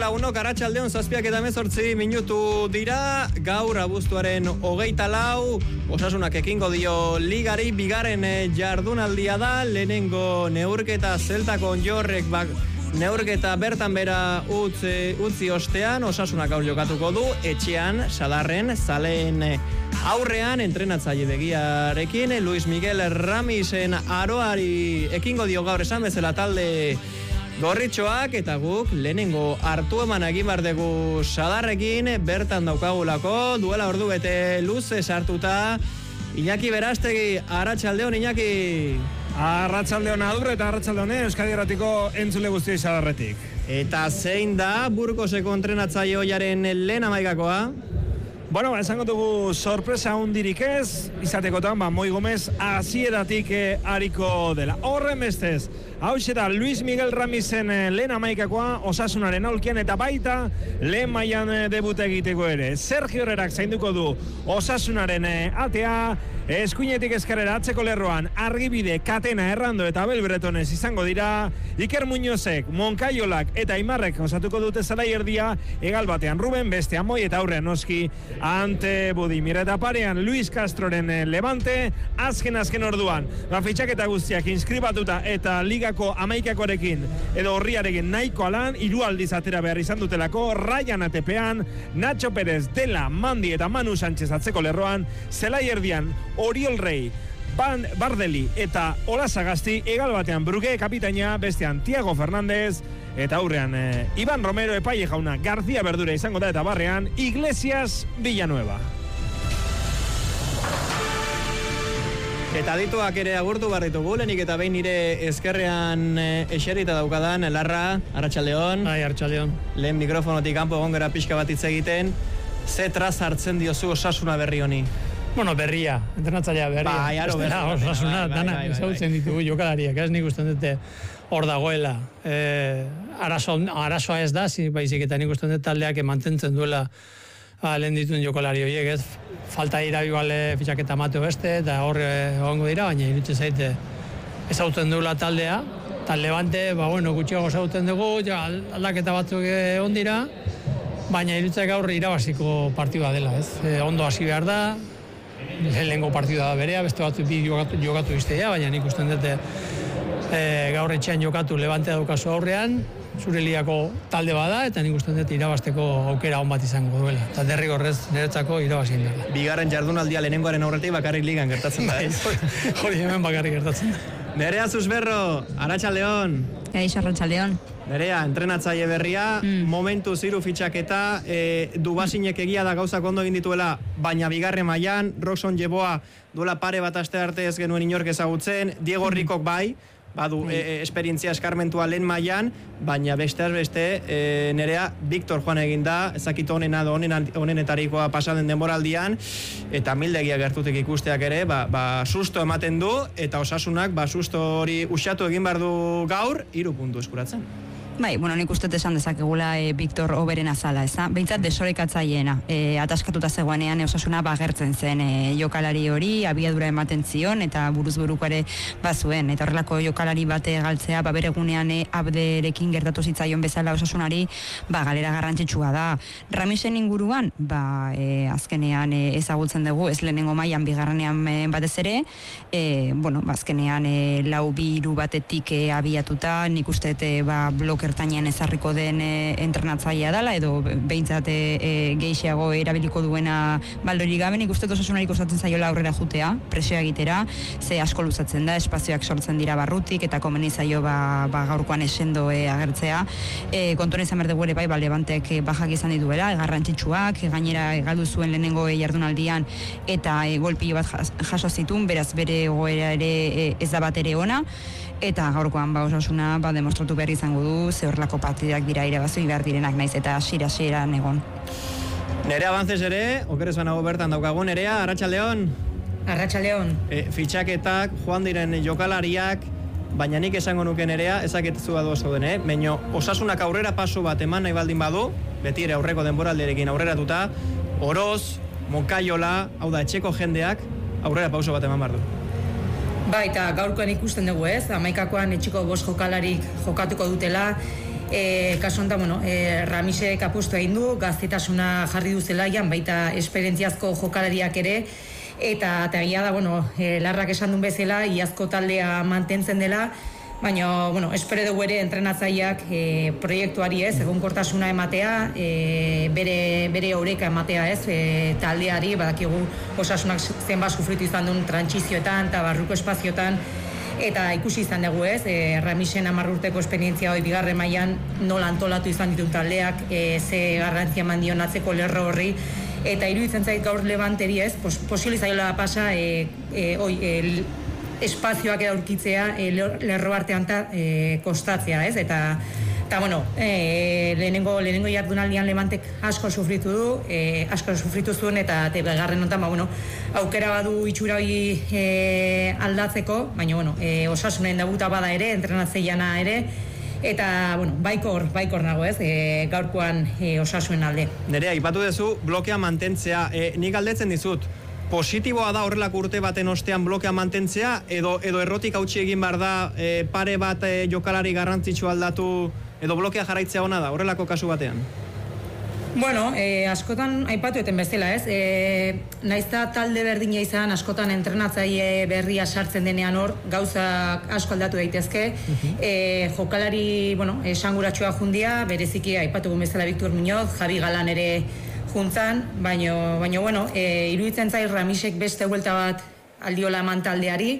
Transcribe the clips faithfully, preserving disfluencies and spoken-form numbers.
lagunok, arratsaldeon zazpiak eta hemezortzi minutu dira, gaur abuztuaren hogeita lau, Osasunak ekingo dio ligari, bigarren jardunaldia da, lehenengo neurketa zeltako onjorrek bak, neurketa bertan bera utzi, utzi ostean, Osasunak gaur jokatuko du, etxean, sadarren, zaleen aurrean, entrenatzaile begiarekin, Luis Miguel Ramisen aroari ekingo dio gaur esan bezala talde gorritxoak, eta guk lehenengo hartu eman egin behar dugu sadarrekin, bertan daukagulako, duela ordu bete luze sartuta, Iñaki Berastegi, arratsaldeon Iñaki. Arratsaldeon adur eta arratsaldeon Euskadi Irratiko entzule guztiei sadarretik. Eta zein da Burgoseko entrenatzaile ohiaren lehen hamaikakoa? Bueno, ba, esango dugu sorpresa hundirik ez, izatekotan, ba, Moi Gomez hasieratik eh, ariko dela. Horren bestez, hauxe da Luis Miguel Ramisen eh, lehen hamaikakoa, Osasunaren aulkian, eta baita lehen mailan eh, debut egiteko ere. Sergio Herrerak zainduko du Osasunaren eh, atea, eskuinetik ezkerrera atzeko lerroan, Argibide, Katena, Errando eta Abel Bretonez izango dira, Iker Muñozek, Moncayolak eta Aimarrek osatuko dute zelai erdia, egal batean Ruben, bestean Moi eta aurrean noski Ante Budimir, eta parean Luis Castroren Levante, azken azken orduan, ba, fitxaketa guztiak inskribatuta eta ligako amaikakoarekin edo horriarekin nahiko alan, hiru aldiz atera behar izan dutelako, Ryan atepean, Nacho Pérez, Dela, Mandi eta Manu Sánchez atzeko lerroan, zelai erdian Oriol Rey, Ban Bardeli eta Ola Sagasti, egal batean Bruge kapitaina, bestean Tiago Fernández, eta aurrean eh, Iban Romero, epaile jauna, García Verdura izango da, eta barrean Iglesias Villanueva. Eta dituak ere agurtu barritu gulenik, eta behin nire ezkerrean eh, eserita daukadan, Larra, arratsaldeon. Bai, arratsaldeon. Lehen mikrofonotik kanpo egon gara pixka bat hitz egiten, ze traz hartzen diozu Osasuna berri honi? Bueno, berria, entrenatzailea berria. Bai, aro berria. Osasuna, bai, bai, dana, bai, bai, ezagutzen ditugu jokalariak, ez nik usten dute hor dagoela. E, arazo, arazoa ez da, zi, baizik eta nik usten dut taldeak mantentzen duela lehen dituen jokalari horiek, ez? Falta dira iguale fitxaketa Mateo beste, eta hor egongo dira, baina iruditzen zaite ezagutzen duela taldea, eta Levante, ba, bueno, gutxiago ezagutzen dugu, ja, aldaketa batzuk egon dira, baina iruditzen gaur irabaziko partidua dela, ez? E, ondo hasi behar da, lehenengo partidua da berea, beste batzu bi jokatu, jokatu iztea, baina nik usten dute e, gaur etxean jokatu Levante daukazu aurrean, zure liako talde bada, eta nik usten dut irabazteko aukera on bat izango duela. Eta derrigorrez niretzako irabazin dela. Bigarren jardunaldia lehenengoaren aurretik bakarrik ligan gertatzen da, ez? Hori hemen bakarrik gertatzen da. Nerea Zuzberro, arratsaldeon. Eixo, arratsaldeon. Nerea, entrenatzaile berria, mm. momentu ziru fitxaketa, e, Dubasinek egia da gauzak ondo egin dituela, baina bigarren mailan, Roxon Jeboa duela pare bat aste arte ez genuen inork ezagutzen, Diego Ricok bai, badu e, e, esperientzia eskarmentua lehen mailan, baina besteaz beste, e, Nerea, Victor Juan egin da, ezakit honena da honen, honenetarikoa pasaden denboraldian, eta mildegia gertutik ikusteak ere, ba, ba, susto ematen du, eta Osasunak, ba, susto hori usatu egin behar du gaur, hiru puntu eskuratzen. Bai, bueno, nik uste esan dezakegula e, Victor Oberen azala, ez da? Behintzat desorekatzaileena, e, ataskatuta zegoenean e, Osasuna bagertzen zen e, jokalari hori, abiadura ematen zion, eta buruzburuko ere bazuen, eta horrelako jokalari bate galtzea, ba beregunean e, Abderekin gertatu zitzaion bezala Osasunari, ba galera garrantzitsua da. Ramisen inguruan, ba e, azkenean e, ezagutzen dugu, ez lehenengo mailan bigarrenean e, batez ere, e, bueno, ba, azkenean e, lau bi hiru batetik e, abiatuta, nik uste e, ba blok ertainean ezarriko den e, entrenatzailea dela, edo behintzat e, geixiago erabiliko duena baldori gabe, nik uste Osasunari kostatzen zaiola aurrera jutea, presioa egitera, ze asko luzatzen da, espazioak sortzen dira barrutik, eta komeni zaio ba, ba gaurkoan esendo e, agertzea. E, kontuan izan behar dugu ere bai, ba, Levantek e, bajak izan dituela, garrantzitsuak, e, gainera e, galdu zuen lehenengo e, jardunaldian, eta e, golpilo bat jaso zitun, beraz bere goera ere e, ez da bat ere ona, eta gaurkoan ba Osasuna ba demostratu behar izango du, ze horrelako partidak dira irabazi behar direnak naiz eta hasiera-hasieran egon. Nerea Avances ere, okerez banago bertan daukagun, Nerea, arratsaldeon. Arratsaldeon. E, fitxaketak, joan diren jokalariak, baina nik esango nuke Nerea, ezaketezu badu oso den, eh? Baina Osasunak aurrera paso bat eman nahi baldin badu, beti ere aurreko denboralderekin aurreratuta, Oroz, Moncayola, hau da, etxeko jendeak, aurrera pauso bat eman behar du. Ba, eta gaurkoan ikusten dugu ez, hamaikakoan etxiko bost jokalarik jokatuko dutela, E, kasu honetan, bueno, e, Ramisek apustu egin du, gaztetasuna jarri du zelaian, baita esperientziazko jokalariak ere, eta egia da, bueno, e, Larrak esan duen bezala, iazko taldea mantentzen dela, baina, bueno, espero dugu ere entrenatzaileak e, proiektuari ez, egonkortasuna ematea, e, bere, bere oreka ematea ez, e, taldeari, badakigu Osasunak zenbat sufritu izan duen trantsizioetan eta barruko espazioetan, eta ikusi izan dugu ez, e, Ramisen hamar urteko esperientzia hori bigarren mailan nola antolatu izan ditun taldeak, e, ze garrantzia eman dion atzeko lerro horri, eta iruditzen zait gaur Levanteri ez, pos, posible zaila pasa, e, e, oi, e, espazioak aurkitzea e, lerro artean ta, e, kostatzea, ez? Eta, eta bueno, e, lehenengo, lehenengo jardunaldian Levantek asko sufritu du, e, asko sufritu zuen, eta begarren honetan, ba, bueno, aukera badu itxura hori e, aldatzeko, baina, bueno, e, Osasunen debuta bada ere, entrenatzeiana ere, eta, bueno, baikor, baikor nago ez, e, gaurkoan e, Osasuen alde. Nerea, ipatu duzu, blokea mantentzea, e, nik galdetzen dizut, positiboa da horrelako urte baten ostean blokea mantentzea, edo edo errotik hautsi egin behar da, e, pare bat e, jokalari garrantzitsu aldatu, edo blokea jarraitzea ona da, horrelako kasu batean? Bueno, eh, askotan aipatu eten bezala, ez? Eh, naizta talde berdina izan, askotan entrenatzaile berria sartzen denean hor, gauzak asko aldatu daitezke. Uh-huh. eh, jokalari, bueno, esanguratsua jundia, bereziki aipatu bezala Victor Muñoz, Javi Galan ere juntzan, baino, baino bueno, e, iruditzen zait Ramisek beste buelta bat aldiola eman taldeari,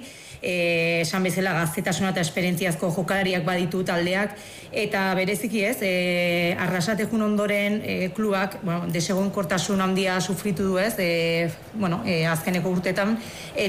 e, esan bezala gaztetasuna eta esperientziazko jokalariak baditu taldeak, eta bereziki ez, e, Arrasatejun ondoren e, klubak, bueno, desegonkortasun handia sufritu du ez, e, bueno, e, azkeneko urtetan,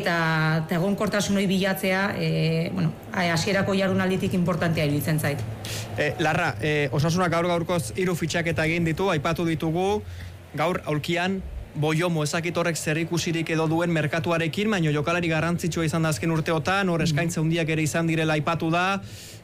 eta egonkortasun hori bilatzea, e, bueno, hasierako jardunalditik importantea iruditzen zait. E, Larra, e, Osasunak gaur gaurkoz hiru fitxaketa egin ditu, aipatu ditugu, gaur aulkian Boiomo ezakit horrek zerikusirik edo duen merkatuarekin, baino jokalari garrantzitsua izan da azken urteotan, hor eskaintza handiak ere izan direla aipatu da,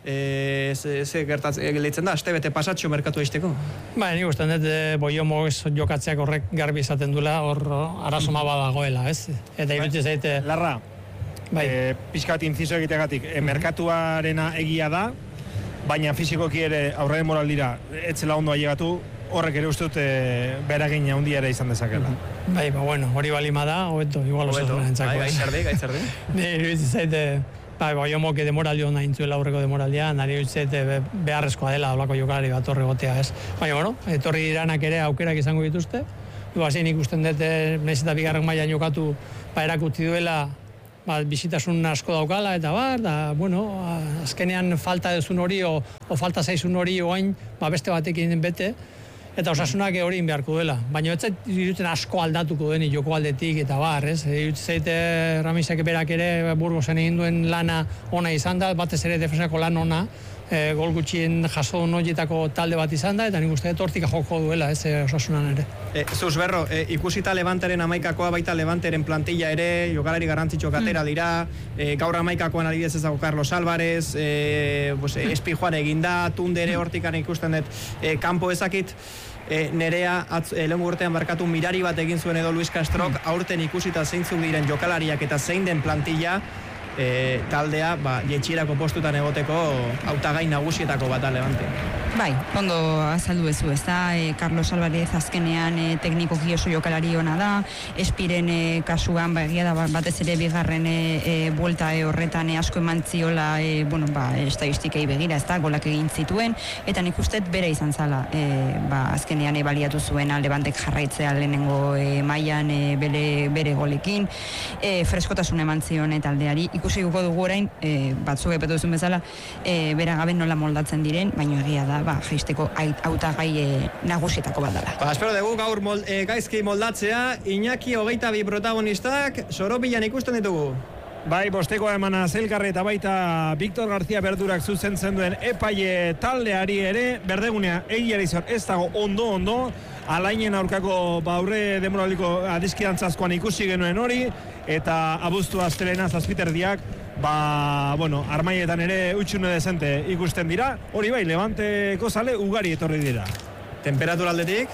e, ze, ze gertatzen leitzen da, astebete pasatxo merkatu eisteko? Ba, nik ustean dut Boiomo jokatzeak horrek garbi izaten dula, hor arazoma badagoela, ez? Eta iruditzen zaite... Larra, bai. e, pixka bat inciso egiteagatik, e, merkatuarena egia da, baina fizikoki ere aurre moraldira etzela ondo ailegatu, horrek ere uste dut e, beragin handia ere izan dezakela. Bai, ba, bueno, hori balima da, hobeto, igual Osasuna entzako. Bai, gaitzerdi, gaitzerdi. Ni iruditzen zaite, bai, Boiomo que demoraldi hona intzuela aurreko demoraldia, nari iruditzen zaite beharrezkoa dela olako jokalari bat horre gotea, ez. Baina, bueno, etorri iranak ere aukerak izango dituzte, du hasi nik usten dut, nahiz eta bigarren mailan jokatu, ba, erakutsi duela, ba, bizitasun asko daukala, eta bar, da, bueno, azkenean falta dezun hori, o, o falta zaizun hori oain, ba, beste batekin bete, eta Osasunak hori beharko duela. Baina ez zait irutzen asko aldatuko deni joko aldetik eta bar, ez? Irutzen zaite Ramisek berak ere Burgosen egin duen lana ona izan da, batez ere defensako lan ona, e, gol gutxien jaso noietako talde bat izan da, eta nik uste hortik joko duela, ez, Osasunan ere. E, Zuz berro, e, ikusita Levanteren amaikakoa, baita Levanteren plantilla ere, jokalari garrantzitsuak atera dira, e, gaur amaikakoan adibidez ezago Carlos Álvarez, e, pues, Espijuan eginda, Tundere hortikan ikusten dut, e, kanpo ezakit, e, Nerea atz, e, lehen urtean barkatu mirari bat egin zuen edo Luis Castrok, aurten ikusita zeintzuk diren jokalariak eta zein den plantilla, E, taldea, ba, jetxierako postutan egoteko hautagai nagusietako bat da Levante. Bai, ondo azaldu bezu, ez da, e, Carlos Álvarez azkenean e, teknikoki oso jokalari ona da, Espiren e, kasuan, ba, egia da, batez ere bigarren e, e, buelta e, horretan e, asko eman ziola, e, bueno, ba, estadistikei begira, ez da, golak egin zituen, eta nik ustet bere izan zala, e, ba, azkenean e, baliatu zuena Levantek jarraitzea lehenengo e, mailan e, bere, bere golekin, e, freskotasun eman zion e, taldeari, ikusi guko dugu orain, e, batzuk epatu duzun bezala, e, bera gabe nola moldatzen diren, baina egia da, ba, jaisteko hautagai e, nagusietako bat dela. Ba, espero dugu gaur mol, e, gaizki moldatzea, Iñaki hogeita bi protagonistak, Soropilan ikusten ditugu. Bai, bostekoa emana Zelkarre eta baita Victor García Berdurak zuzentzen duen epaile taldeari ere, berdegunea egiari zor ez dago ondo-ondo, alainen aurkako baurre demoraliko adiskidantzazkoan ikusi genuen hori, eta abuztu astelena zazpiterdiak, ba, bueno, armaietan ere utxune dezente ikusten dira, hori bai, Levanteko zale ugari etorri dira. Temperatura aldetik?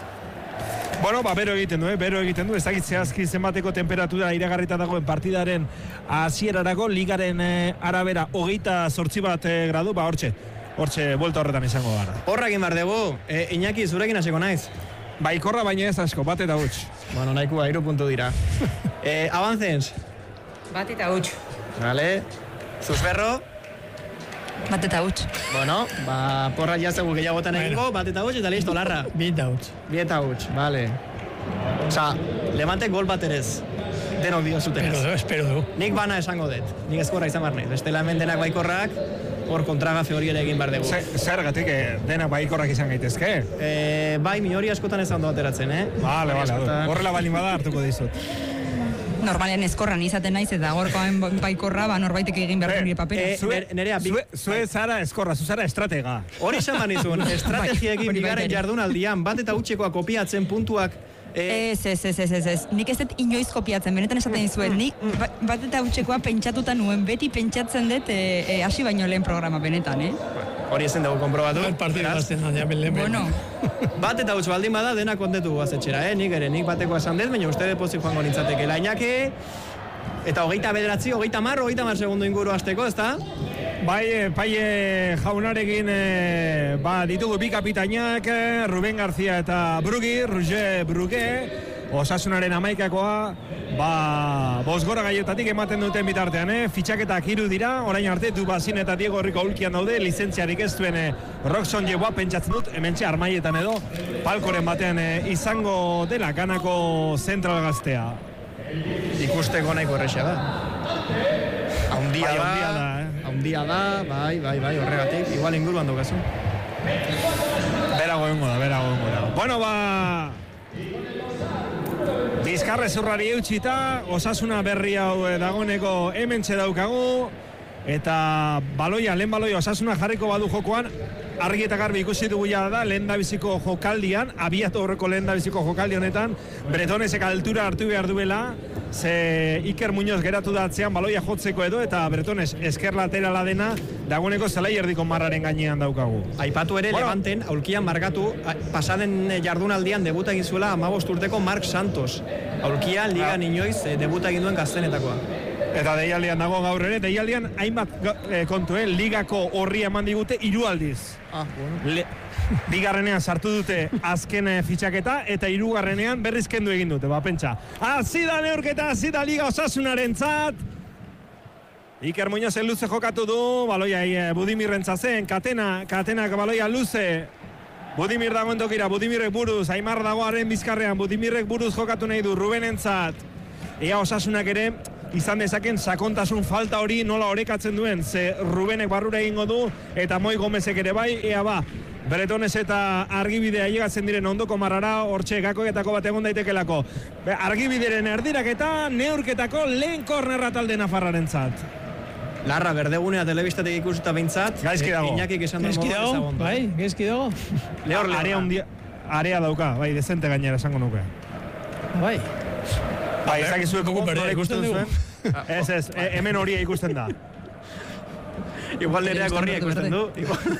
Bueno, ba, bero egiten du, eh? bero egiten du, ez dakit zehazki zenbateko temperatura iragarrita dagoen partidaren hasierarako ligaren eh, arabera hogeita zortzi bat eh, gradu, ba, hortxe. hortxe buelta horretan izango gara. Horra egin behar dugu, e, Iñaki, zurekin hasiko naiz. Baikorra baina ez asko, bat eta huts. Bueno, nahikoa, hiru puntu dira. e, Avancens. Bat eta huts. Vale. Zuzberro. Bat eta huts. Bueno, ba, porra jazegu gehiagotan egingo, bat eta huts eta listo, Larra. Bi eta huts. Bi eta huts, vale. Osa, Levantek gol bat erez. Denok dio zuten ez. Espero du, espero du. Nik bana esango dut, nik ezkorra izan barnez. Bestela hemen denak baikorrak, hor kontragafe hori ere egin behar dugu. Zergatik denak baikorrak izan gaitezke? E, bai, minori askotan ez ondo ateratzen, eh? Bale, bale, horrela baldin bada hartuko dizut. Normalean ezkorran izaten naiz eta gorkoen baikorra, ba, norbaitek egin behar nire papera. E, Zue, nerea, bi... zue zara ezkorra, zu zara estratega. Hori esan manizun, estrategiegin Bai, hori bigarren bai, jardunaldian, bat eta utxekoa kopiatzen puntuak. E, Ez, ez, ez, ez, ez, ez. Nik ez dut inoiz kopiatzen, benetan esaten dizuet. Nik ba- bat eta utxekoa pentsatuta nuen, beti pentsatzen dut e, e, hasi baino lehen programa, benetan, eh? hori ezen dugu konprobatu. El partido beraz. bazten da, ja, belen Bueno, Bat eta huts baldin bada, dena kontetu guazetxera, eh? Nik ere, nik batekoa esan dut, baina uste depozik joango nintzateke. Lainake, eta hogeita bederatzi, hogeita mar, hogeita mar segundo inguru hasteko, ezta? Bai, paie jaunarekin e, ba, ditugu bi kapitainak, e, Ruben García eta Brugi, Roger Brugué, Osasunaren amaikakoa, ba, bosgora gaiotatik ematen duten bitartean, eh? Fitxaketak hiru dira, orain arte Dubazin eta Diego Rico Ulkian daude, lizentziarik ez duen e, Roxon Jeboa pentsatzen dut, hementxe armaietan edo, palkoren batean e, izango dela kanako zentral gaztea. Ikusteko nahiko erresa da. Haundia Bai, da, haundia da, eh? haundia da, bai, bai, bai, horregatik, igual inguruan dukazu. Berago egongo da, berago egongo da. Bueno, ba... Bizkarre zurrari eutxita, Osasuna berri hau dagoeneko hementxe daukagu, eta baloia, lehen baloia Osasuna jarriko badu jokoan, argi eta garbi ikusi dugu ja da, lehen dabiziko jokaldian, abiatu horreko lehen dabiziko jokaldi honetan, Bretonesek altura hartu behar duela, ze Iker Muñoz geratu da atzean baloia jotzeko edo, eta Bretones esker laterala dena, dagoeneko zelai erdiko marraren gainean daukagu. Aipatu ere, Bueno. Levanten, aulkian markatu, a- pasaden jardunaldian debuta egin zuela hamabost urteko Marc Santos. Aulkian, ligan inoiz, eh, debuta egin duen gaztenetakoa. Eta deialdian dago gaur ere, deialdian hainbat ga- eh, kontu, eh? Ligako horri eman digute hiru aldiz. Ah, bueno. Le, bigarrenean sartu dute azken eh, fitxaketa eta hirugarrenean berriz kendu egin dute, ba, pentsa. Hasi da neurketa, hasi da Liga Osasunaren-tzat. Iker Muñozen luze jokatu du, baloia eh, Budimirrentza zen, katena, katenak baloia luze. Budimir dagoen tokira, Budimirrek buruz, Aimar dagoaren bizkarrean, Budimirrek buruz jokatu nahi du, Rubenentzat. Ea Osasunak ere, izan dezaken sakontasun falta hori nola orekatzen duen, ze Rubenek barrura egingo du, eta Moi Gomezek ere bai, ea ba, Bretones eta Argibidea llegatzen diren ondoko marrara, hortxe gakoetako bat egon daitekelako. Be, Argibideren erdiraketa, neurketako lehen kornerra talde nafarrarentzat. Larra, berdegunea telebistatik ikusita behintzat. Gaizki dago. eh, Iñakik esan duen Gezki moduan dago, ezagondo. bai, gezki dago. Lehor, lehor. Area, hundia, area dauka, bai, dezente gainera esango nuke. Bai. Bai, ezakizuek Guk berdea nola ikusten dugu. Ez, ez, e- hemen horia ikusten da. Igual nerea gorria ikusten du.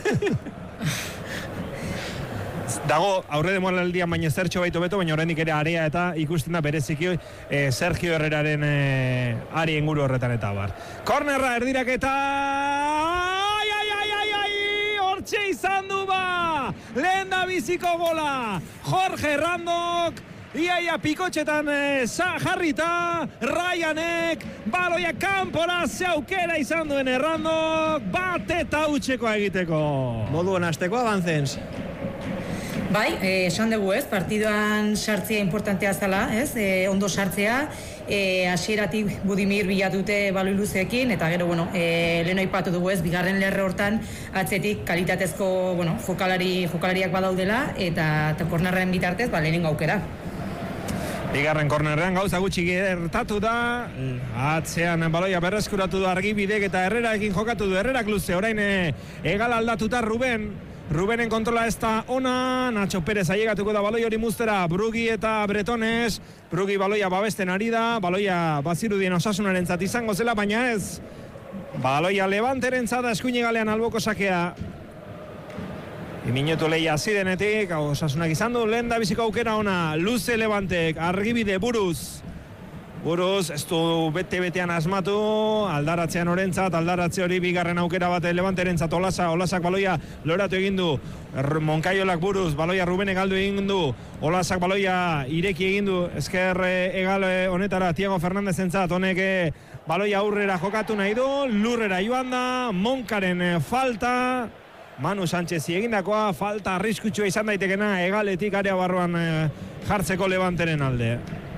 Dago, aurre demoraldian baina zertxo baitu beto, baina oraindik ere area eta ikusten da bereziki eh, Sergio Herreraren eh, ari inguru horretan eta bar. Kornerra erdirak eta... Ai, ai, ai, ai, ai, hortxe izan du ba! Lehen da biziko gola! Jorge Randok, iaia pikotxetan eh, sa, jarrita, Ryanek, baloia kanpora ze aukera izan duen Errandok, bat eta utxekoa egiteko. Moduan hasteko Avancens. Bai, eh, esan dugu ez, partiduan sartzea importantea zela, ez, eh, ondo sartzea, eh, hasieratik Budimir bilatute baloi luzeekin, eta gero, bueno, eh, lehen aipatu dugu ez, bigarren lerre hortan atzetik kalitatezko, bueno, jokalari, jokalariak badaudela, eta, eta kornarren bitartez, ba, lehenengo aukera. Bigarren kornerrean gauza gutxi gertatu da, atzean baloia berreskuratu du Argibidek eta Herrerarekin jokatu du, Herrerak luze, orain e, egal aldatuta Ruben, Rubenen kontrola ez da ona, Nacho Pérez ailegatuko da baloi hori muztera, Brugi eta Bretones, Brugi baloia babesten ari da, baloia bazirudien Osasunaren zat izango zela, baina ez, baloia Levanteren zada eskuini galean alboko sakea. Minutu lehia hasi denetik, Osasunak izan du, lehen da biziko aukera ona, luze Levantek, Argibide buruz. buruz, ez du bete-betean asmatu, aldaratzean orentzat, aldaratze hori bigarren aukera bat Levanterentzat, Olasa, Olasak baloia loratu egin du, Monkaiolak buruz, baloia Rubenek galdu egin du, Olasak baloia ireki egin du, ezker egal honetara, Tiago Fernandezentzat, honek baloia aurrera jokatu nahi du, lurrera joan da, Monkaren falta, Manu Sánchez egindakoa, falta arriskutsua izan daitekena, egaletik area barruan jartzeko Levanteren alde.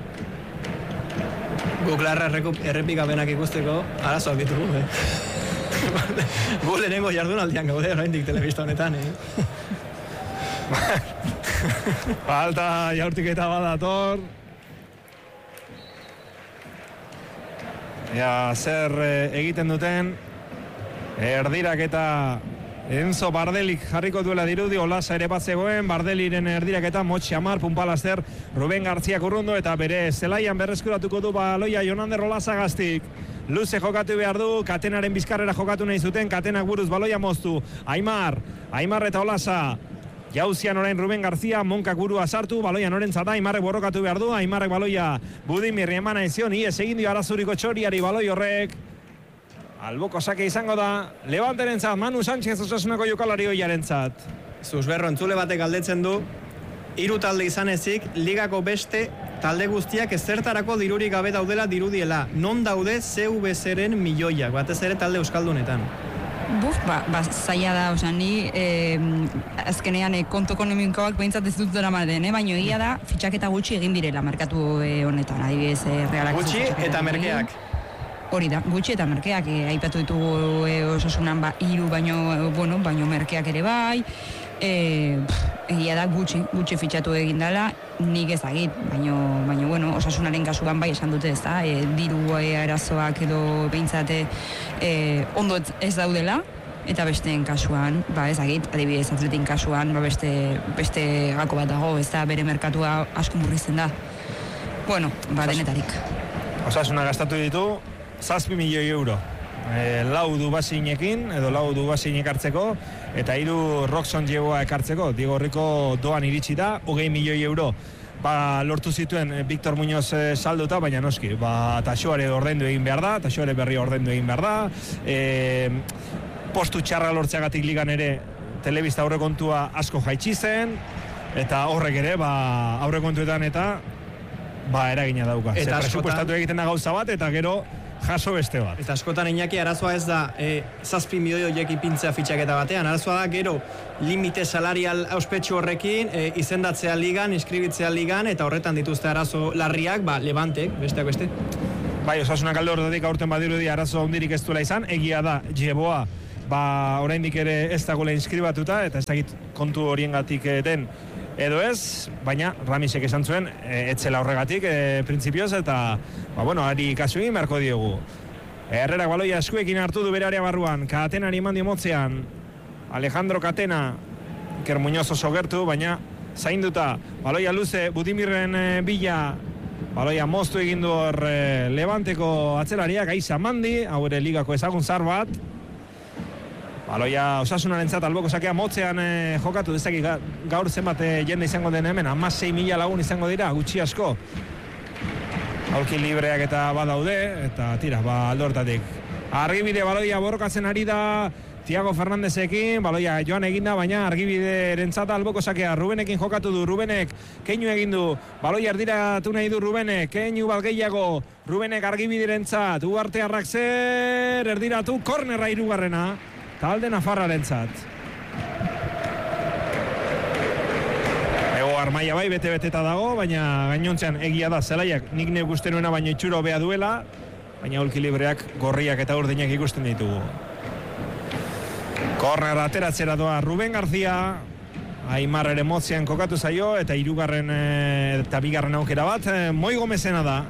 Guk larra errepikapenak ikusteko, arazoak ditugu, eh? Gu lehenengo jardunaldian gaude, oraindik telebista honetan, eh? Falta jaurtiketa badator. Ja, zer egiten duten, erdiraketa Enzo Bardelik jarriko duela dirudi, Olasa ere bat zegoen, Bardeliren erdiraketa, Motxi Amar, Punpalaster, Ruben Garziak urrundu eta bere zelaian berreskuratuko du baloia Jonander Olasa gaztik. Luze jokatu behar du, Katenaren bizkarrera jokatu nahi zuten, Katenak buruz baloia moztu, Aimar, Aimar eta Olasa. Jauzian orain Ruben Garzia, Monkak burua sartu, baloia norentzat da, Aimarrek borrokatu behar du, Aimarrek baloia Budimirri emana ezion, ies egin dio arazuriko txoriari baloi horrek. Alboko sake izango da, Levanterentzat, Manu Sánchez Osasunako jokalari hoiarentzat. Zuzberro entzule batek galdetzen du, hiru talde izan ezik, ligako beste talde guztiak ezertarako dirurik gabe daudela dirudiela. Non daude C V C-ren milioiak, batez ere talde euskaldunetan. Buf, ba, ba zaila da, oza, ni eh, azkenean eh, kontu ekonomikoak behintzat ez dut dara maden, eh? Baina egia da, fitxaketa gutxi egin direla merkatu eh, honetan, adibidez, eh, realak. Gutxi eta merkeak. Hori da, gutxi eta merkeak, e, aipatu ditugu e, Osasunan ba, hiru baino, bueno, baino merkeak ere bai, e, egia da gutxi, gutxi fitxatu egin dela, nik ezagit, baino, baino, bueno, Osasunaren kasuan bai esan dute ez da, e, diru e, arazoak edo behintzate e, ondo ez daudela, eta besteen kasuan, ba ezagit, adibidez Atletin kasuan, ba beste, beste gako bat dago, ez da, bere merkatua asko murrizten da. Bueno, ba denetarik. Osasuna gastatu ditu, zazpi milioi euro. E, lau du basinekin, edo lau du basinek hartzeko, eta hiru Roxon Jeboa ekartzeko. Diego Rico doan iritsi da, hogei milioi euro. Ba, lortu zituen Victor Muñoz e, salduta, baina noski, ba, Taxoare ordendu egin behar da, Taxoare berri ordendu egin behar da, e, postu txarra lortzeagatik ligan ere, telebista aurrekontua asko jaitsi zen, eta horrek ere, ba, aurrekontuetan eta, ba, eragina dauka. Eta Ze presupuestatu egiten da gauza bat, eta gero, jaso beste bat. Eta askotan Iñaki arazoa ez da e, zazpi milioi horiek ipintzea fitxaketa batean. Arazoa da gero limite salarial auspetxu horrekin e, izendatzea ligan, inskribitzea ligan, eta horretan dituzte arazo larriak, ba, Levantek, besteak beste. Bai, Osasunak alde horretatik aurten badirudi arazo handirik ez duela izan, egia da, Jeboa, ba, oraindik ere ez dagoela inskribatuta, eta ez dakit kontu horiengatik den edo ez, baina Ramisek esan zuen e, etzela horregatik e, printzipioz, eta ba, bueno, ari kasu egin beharko diogu. Herrerak baloia eskuekin hartu du bere area barruan, Katenari eman dio motzean, Alejandro Katena, Iker Muñoz oso gertu, baina zainduta, baloia luze, Budimirren e, bila, baloia moztu egin du hor e, Levanteko atzelariak, Aiza Mandi, hau ere ligako ezagun zar bat, baloia Osasunarentzat alboko sakea motzean e, jokatu dezaki ga, gaur zenbat e, jende izango den hemen, hamasei mila lagun izango dira, gutxi asko. Aurki libreak eta badaude, eta tira, ba, aldo hortatik. Argibide baloia borrokatzen ari da Tiago Fernandezekin, baloia joan eginda, baina argibide erentzata alboko sakea, Rubenekin jokatu du, Rubenek keinu egin du, baloia erdiratu nahi du Rubenek, keinu bat gehiago, Rubenek argibide erentzat, Ugarte Arrak zer, erdiratu, kornerra hirugarrena. Talde Nafarrarentzat. Ego armaia bai bete-beteta dago, baina gainontzean egia da zelaiak nik neuk uste nuena baino itxuro hobea duela, baina aulki libreak gorriak eta urdinak ikusten ditugu. Korner ateratzera doa Ruben Garzia, Aimar ere motzean kokatu zaio, eta hirugarren eta bigarren aukera bat, Moi Gomezena da.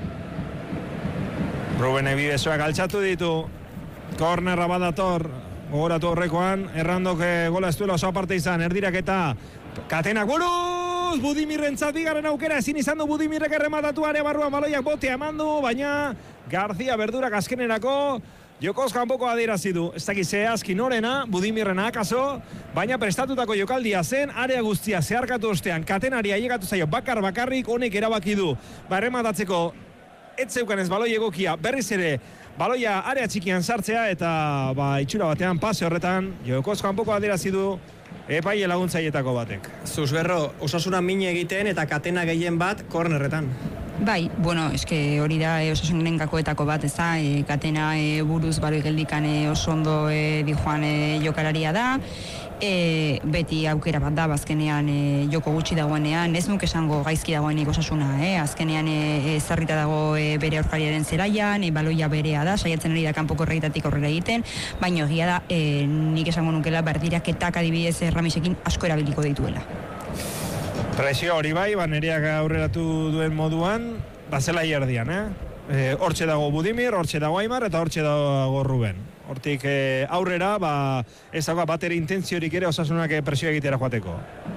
Ruben ebidezoak altxatu ditu, kornerra badator, gogoratu horrekoan, errandok gola ez duela oso aparte izan, erdirak eta Katenak buruz, Budimirrentzat bigarren aukera, ezin izan du Budimirrek errematatu area barruan baloiak botea emandu, baina Garzia berdurak azkenerako, jokoz kanpoko adierazi du, ez dakiz zehazki norena, Budimirrena akaso, baina prestatutako jokaldia zen, area guztia zeharkatu ostean, Katenari ailegatu zaio bakar bakarrik, honek erabaki du, ba errematatzeko ez zeukan ez baloi egokia, berriz ere baloia area txikian sartzea eta ba, itxura batean pase horretan Jokoz kanpoko adierazi du epaile laguntzailetako batek. Zuzberro, Osasuna mine egiten eta katena gehien bat kornerretan. Bai, bueno, eske hori da e, Osasunen gakoetako bat, ez da, e, katena e, buruz baloi geldikan e, oso ondo e, dijoan e, jokalaria da, e, beti aukera bat da, azkenean e, joko gutxi dagoenean, ez nuke esango gaizki dagoenik Osasuna, eh? Azkenean e, zarrita dago e, bere aurkariaren zelaian, e, baloia berea da, saiatzen ari da kanpoko erreitatik aurrera egiten, baina egia da, e, nik esango nukela berdiraketak adibidez e, Ramisekin asko erabiliko dituela. Presio hori bai, ba, Nereak aurreratu duen moduan, bazela erdian, eh? E, hortxe dago Budimir, hortxe dago Aimar eta hortxe dago Ruben. Hortik e, aurrera, ba, ez dago bat ere intentziorik ere Osasunak presio egitera joateko.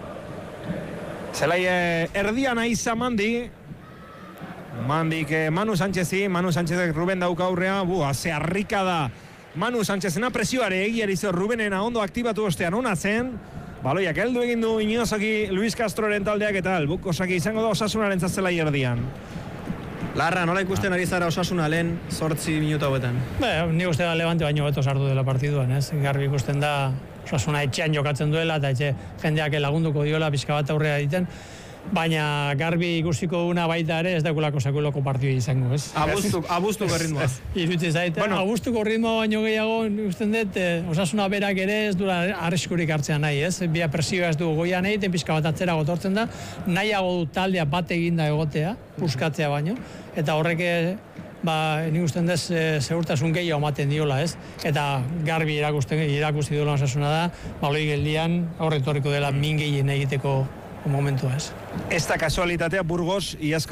Zelai e, erdian aiza Mandi, Mandik e, Manu Sánchezi, Manu Sánchezek Ruben dauka aurrea, bua, ze harrika da Manu Sánchezena presioare egiari zo Rubenena ondo aktibatu ostean ona zen, baloiak heldu egin du Iñozaki Luis Castroren taldeak eta albuk osaki izango da Osasunaren zazela erdian. Larra, nola ikusten ari zara Osasuna lehen zortzi minutu hauetan? Be, ni uste da Levante baino beto sartu dela partiduan, ez? Garbi ikusten da Osasuna etxean jokatzen duela eta etxe jendeak lagunduko diola pixka bat aurrera egiten. Baina garbi ikusiko una baita ere ez dakulako sekuloko partidua izango, ez? Abuztu, abuztuko ritmoa. Irutzi zaite, bueno, abuztuko ritmoa baino gehiago ikusten dut, eh, Osasuna berak ere ez dura arriskurik hartzea nahi, ez? Bia presioa ez du goian egiten, pixka bat atzera gotortzen da, nahiago du taldea bat eginda egotea, puskatzea baino, eta horrek ba, nik usten dez e, segurtasun gehiago ematen diola, ez? Eta garbi irakusten, irakusti duela Osasuna da, baloi geldian aurretorriko dela min gehien egiteko momentua, ez? Ez da kasualitatea Burgos iazko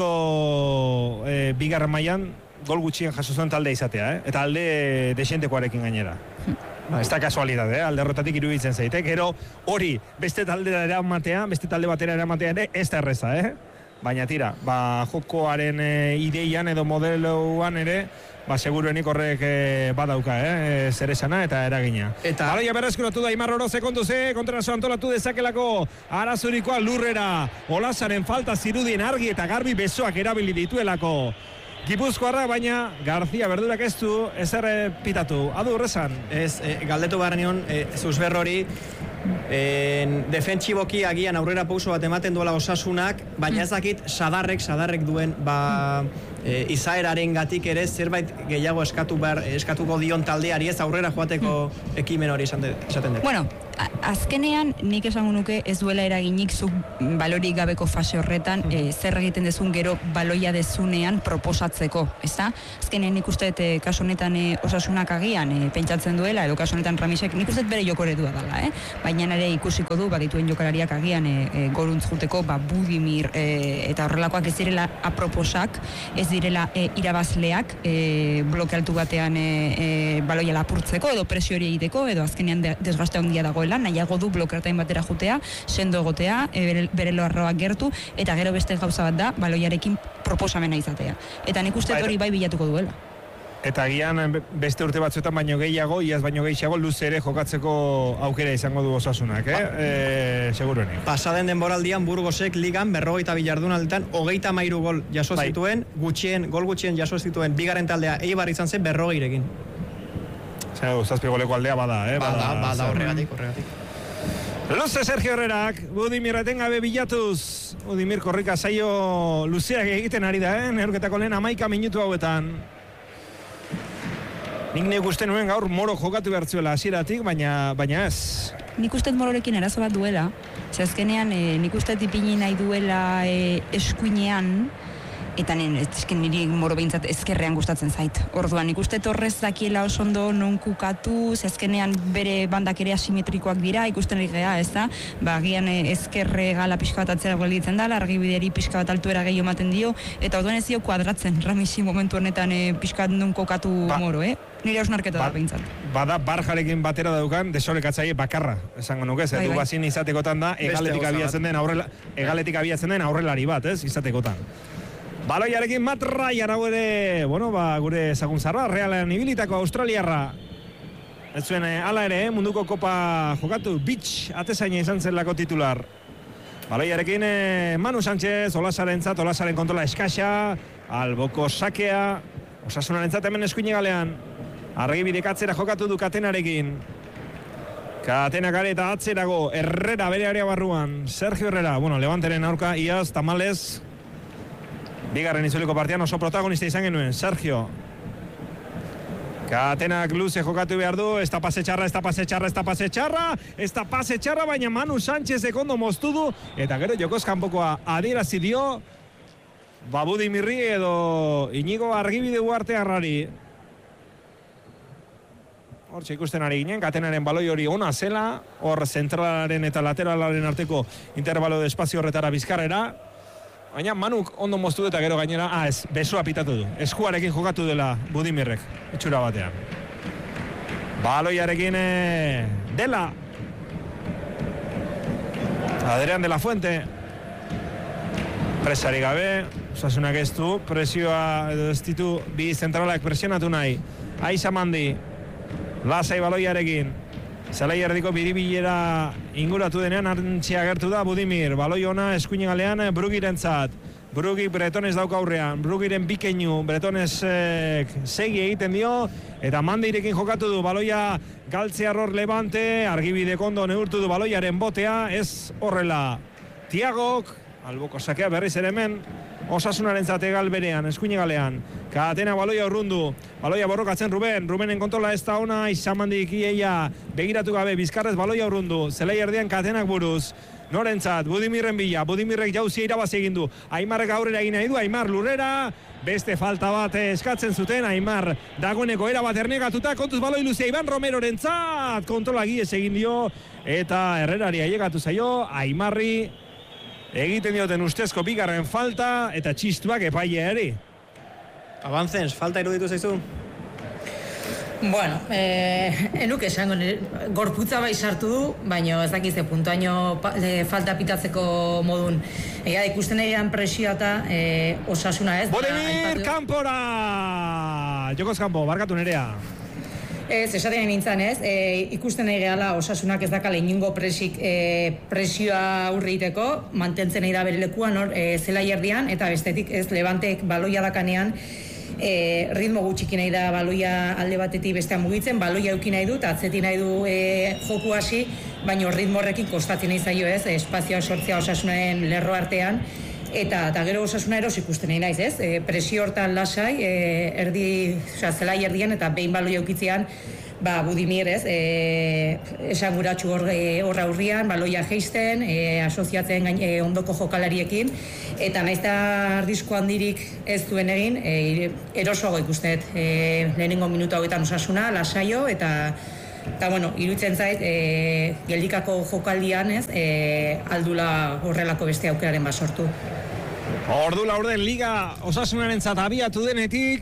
e, bigarren mailan gol gutxien jaso zuen talde izatea, eh? Eta alde desentekoarekin gainera. Ba, ez da kasualitatea, eh? Alde horretatik iruditzen zaite. Gero hori beste taldera eramatea, beste talde batera eramatea ere ez da erreza, eh? Baina tira, ba, jokoaren e, ideian edo modeloan ere, ba, seguruenik horrek e, badauka, eh? Zer esana eta eragina. Eta baloia berreskuratu da Aimar Oroz konduze, kontraso antolatu dezakelako arazurikoa lurrera. Olasaren falta zirudien argi eta garbi besoak erabili dituelako Gipuzkoarra, baina García Berdurak ez du ezer pitatu. Adu horrezan. Ez, e, galdetu behar nion, e, Zuzberrori, e, defentsiboki agian aurrera pauso bat ematen duela Osasunak, baina ez dakit sadarrek, sadarrek duen, ba, e, izaeraren gatik ere zerbait gehiago eskatu behar, eskatuko dion taldeari ez aurrera joateko ekimen hori esaten dut. Bueno, azkenean nik esango nuke ez duela eraginik zuk balorik gabeko fase horretan e, zer egiten dezun gero baloia dezunean proposatzeko, ezta? Azkenean nik uste e, kasu honetan e, Osasunak agian e, pentsatzen duela, edo kasu honetan Ramisek nik uste bere jokoretua dela, eh? Baina ere ikusiko du, badituen jokalariak agian e, e, goruntz juteko, ba, Budimir e, eta horrelakoak ez direla aproposak, ez direla e, irabazleak e, bloke altu batean e, e, baloia lapurtzeko, edo presio hori egiteko, edo azkenean de, desgaste handia dago nahiago du blokertain batera jutea, sendo egotea, e, bere, bere loarroak gertu, eta gero beste gauza bat da, baloiarekin proposamena izatea. Eta nik uste hori bai bilatuko duela. Eta agian beste urte batzuetan baino gehiago, iaz baino gehiago, luze ere jokatzeko aukera izango du Osasunak, eh? E, seguruenik. Pasaden denboraldian Burgosek ligan berrogeita bi jardunalditan hogeita hamairu gol jaso bai. zituen, gutxien, gol gutxien jaso zituen bigarren taldea Eibar izan zen berrogeirekin. Zau, zazpi goleko aldea bada, eh? Bada, bada, horregatik, horregatik. Luze Sergio Herrerak, Budimir etengabe bilatuz. Budimir korrika zaio luzeak egiten ari da, eh? Neurketako lehen amaika minutu hauetan. Nik nik uste nuen gaur Moro jokatu behartzuela hasieratik, baina, baina ez. Nik uste Mororekin arazo bat duela. Ze azkenean, e, nik uste ipini nahi duela e, eskuinean, eta ezken niri Moro behintzat ezkerrean gustatzen zait. Orduan, nik uste torrez dakiela oso ondo non kukatu, zezkenean bere bandak ere asimetrikoak dira, ikusten hori geha, ez da? Ba, gian ezkerre gala pixka bat atzera gelditzen dala, argibideri pixka bat altuera gehiago ematen dio, eta orduan ez dio kuadratzen, Ramisi momentu honetan e, pixka bat non kokatu ba, Moro, eh? Nire hausnarketa ba, da behintzat. Bada barjarekin batera daukan desorekatzaile bakarra, esango nuke, ze du bazin izatekotan da, egaletik abiatzen den aurrela, egaletik abiatzen den aurrelari bat, ez? Izatekotan. Baloiarekin Matra jarau ere, bueno, ba, gure ezaguntzarra, Realean ibilitako Australiarra. Ez zuen, ala ere, eh, munduko kopa jokatu, Beach, atezaina izan zelako titular. Baloiarekin eh, Manu Sánchez, Olasaren zat, Olasaren kontrola eskaxa, Alboko sakea, Osasunarentzat hemen eskuine galean. Argibidek atzera jokatu du Katenarekin. Katena gare eta atzerago, Herrera bere area barruan. Sergio Herrera, bueno, Levanteren aurka, iaz, tamalez. Bigarren itzuliko partian oso protagonista izan genuen, Sergio. Katenak luze jokatu behar du, ez da pase txarra, ez da pase txarra, ez da pase txarra, ez da pase txarra, baina Manu Sánchez ekondo moztu du, eta gero jokoz kanpokoa adierazi dio, Babudi Mirri edo Inigo Argibide Uarte Arrari. Hortxe ikusten ari ginen, Katenaren baloi hori ona zela, hor zentralaren eta lateralaren arteko interbalo de espazio horretara bizkarrera, baina Manuk ondo moztu eta gero gainera, ah ez, besoa pitatu du. Eskuarekin jokatu dela Budimirrek, itxura batean. Baloiarekin eh, dela. Adrián de la Fuente. Presari gabe, Osasunak ez du, presioa edo ez ditu bi zentralak presionatu nahi. Aiza Mandi, lasai baloiarekin. Zelai erdiko biribilera inguratu denean arntxia gertu da Budimir. Baloi ona eskuine galean Brugirentzat. Brugi Bretones dauka aurrean. Brugiren bikeinu Bretonesek segi egiten dio. Eta Mandirekin jokatu du baloia galtzea hor Levante. Argibide kondo neurtu du baloiaren botea. Ez horrela. Tiagok, alboko sakea berriz ere hemen. Osasunaren zate galberean, eskuine galean. Katena baloia urrundu. Baloia borrokatzen Ruben. Rubenen kontrola ez da ona. Izamandik ieia begiratu gabe. Bizkarrez baloia urrundu. Zelai erdian Katenak buruz. Norentzat, Budimirren bila. Budimirrek jauzia irabaz egin du. Aimarrek aurrera egin nahi du. Aimar lurrera. Beste falta bat eskatzen zuten. Aimar dagoeneko era bat ernegatuta. Kontuz baloi luzea Iban Romerorentzat. Kontrola giez egin dio. Eta Herrerari ailegatu zaio. Aimarri egiten dioten ustezko bigarren falta eta txistuak epaileari. Abantzens, falta iruditu zaizu? Bueno, eh, enuk esango, gorputza bai sartu du, baina ez dakize puntuaino e, falta pitatzeko modun. Ega ikusten egean presioa eta e, Osasuna ez. Bodemir, kanpora! Jokoz kanpo, barkatu Nerea. Ez, esaten nintzen ez, e, ikusten nahi gehala Osasunak ez dakala inungo presik, e, presioa aurre iteko, mantentzen nahi da bere lekuan, hor, e, zelai erdian, eta bestetik ez Levantek baloia dakanean, e, ritmo gutxiki nahi da baloia alde batetik bestean mugitzen, baloia euki nahi du, eta atzeti nahi du e, joku hasi, baina ritmo horrekin kostatzen nahi zaio ez, espazioa sortzea Osasunaren lerro artean, Eta, eta gero Osasuna eros ikusten nahi naiz, ez? E, presio hortan lasai, e, erdi, oza, zelai erdian eta behin baloi aukitzean, ba, Budimir, ez? E, esan guratxu hor, e, horra aurrian, baloia geisten, e, asoziatzen gain, e, ondoko jokalariekin, eta naiz da ardisko handirik ez duen egin, e, erosoago ikusten, e, lehenengo minutu hauetan Osasuna, lasaio, eta Eta, bueno, iruditzen zait, e, geldikako jokaldian, ez, e, aldula horrelako beste aukeraren basortu. Ordula orden Liga Osasunaren zatabiatu denetik,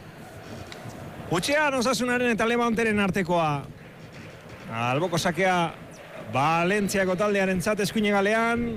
Utxean Osasunaren eta Levanteren artekoa. Alboko sakea Valentziako taldearen zat eskuine galean.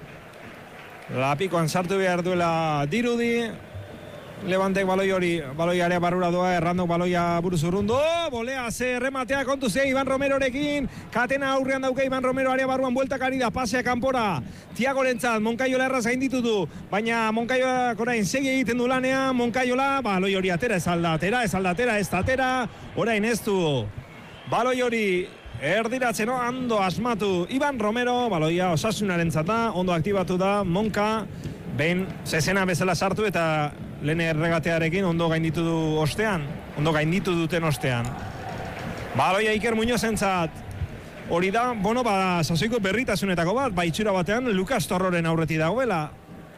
Lapikoan sartu behar duela dirudi. Levantek baloi hori, baloi area barrura doa, errandok baloia buruz urrundu, bolea ze rematea kontu ze Iban Romerorekin, Katena aurrean dauke Iban Romero area barruan bueltak ari da, pasea kanpora, Tiagorentzat, Monkaiola erraz gainditu du, baina Monkaiola orain segi egiten du lanean, Monkaiola, baloi hori atera ez aldatera, ez aldatera, ez atera, orain ez du, baloi hori erdiratzen ondo asmatu Iban Romero, baloia Osasunaren zata, ondo aktibatu da, Monka, behin zezena bezala sartu eta lehen erregatearekin ondo gainditu du ostean, ondo gainditu duten ostean. Baloia Iker Muñozentzat, hori da, bueno, ba, sasoiko berritasunetako bat, ba, itxura batean Lukas Torroren aurreti dagoela.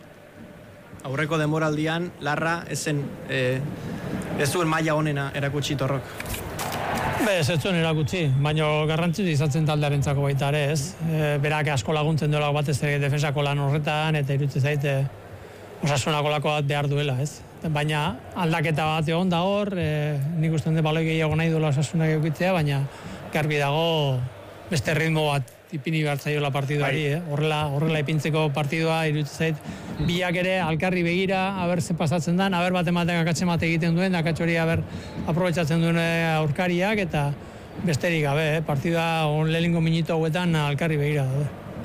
Aurreko denboraldian, Larra, ezen, eh, ez zuen maila honena erakutsi Torrok. Be, ez zuen erakutsi, baina garrantzitsu izatzen taldearentzako baita ere, ez? E, berak asko laguntzen duela batez ere defensako lan horretan, eta iruditzen zaite Osasunako lako bat behar duela, ez? Baina aldaketa bat egon da hor, e, nik uste dut baloi gehiago nahi duela Osasunak eukitzea, baina garbi dago beste ritmo bat ipini behar zaiola partiduari, eh? Horrela, horrela ipintzeko partidua iruditzen zait, biak ere alkarri begira, haber ze pasatzen den, haber bat ematen akatxe mate egiten duen, akatxe hori haber aprobetsatzen duen aurkariak, eta besterik gabe, eh? Partidua lehenengo minutu hauetan alkarri begira daude.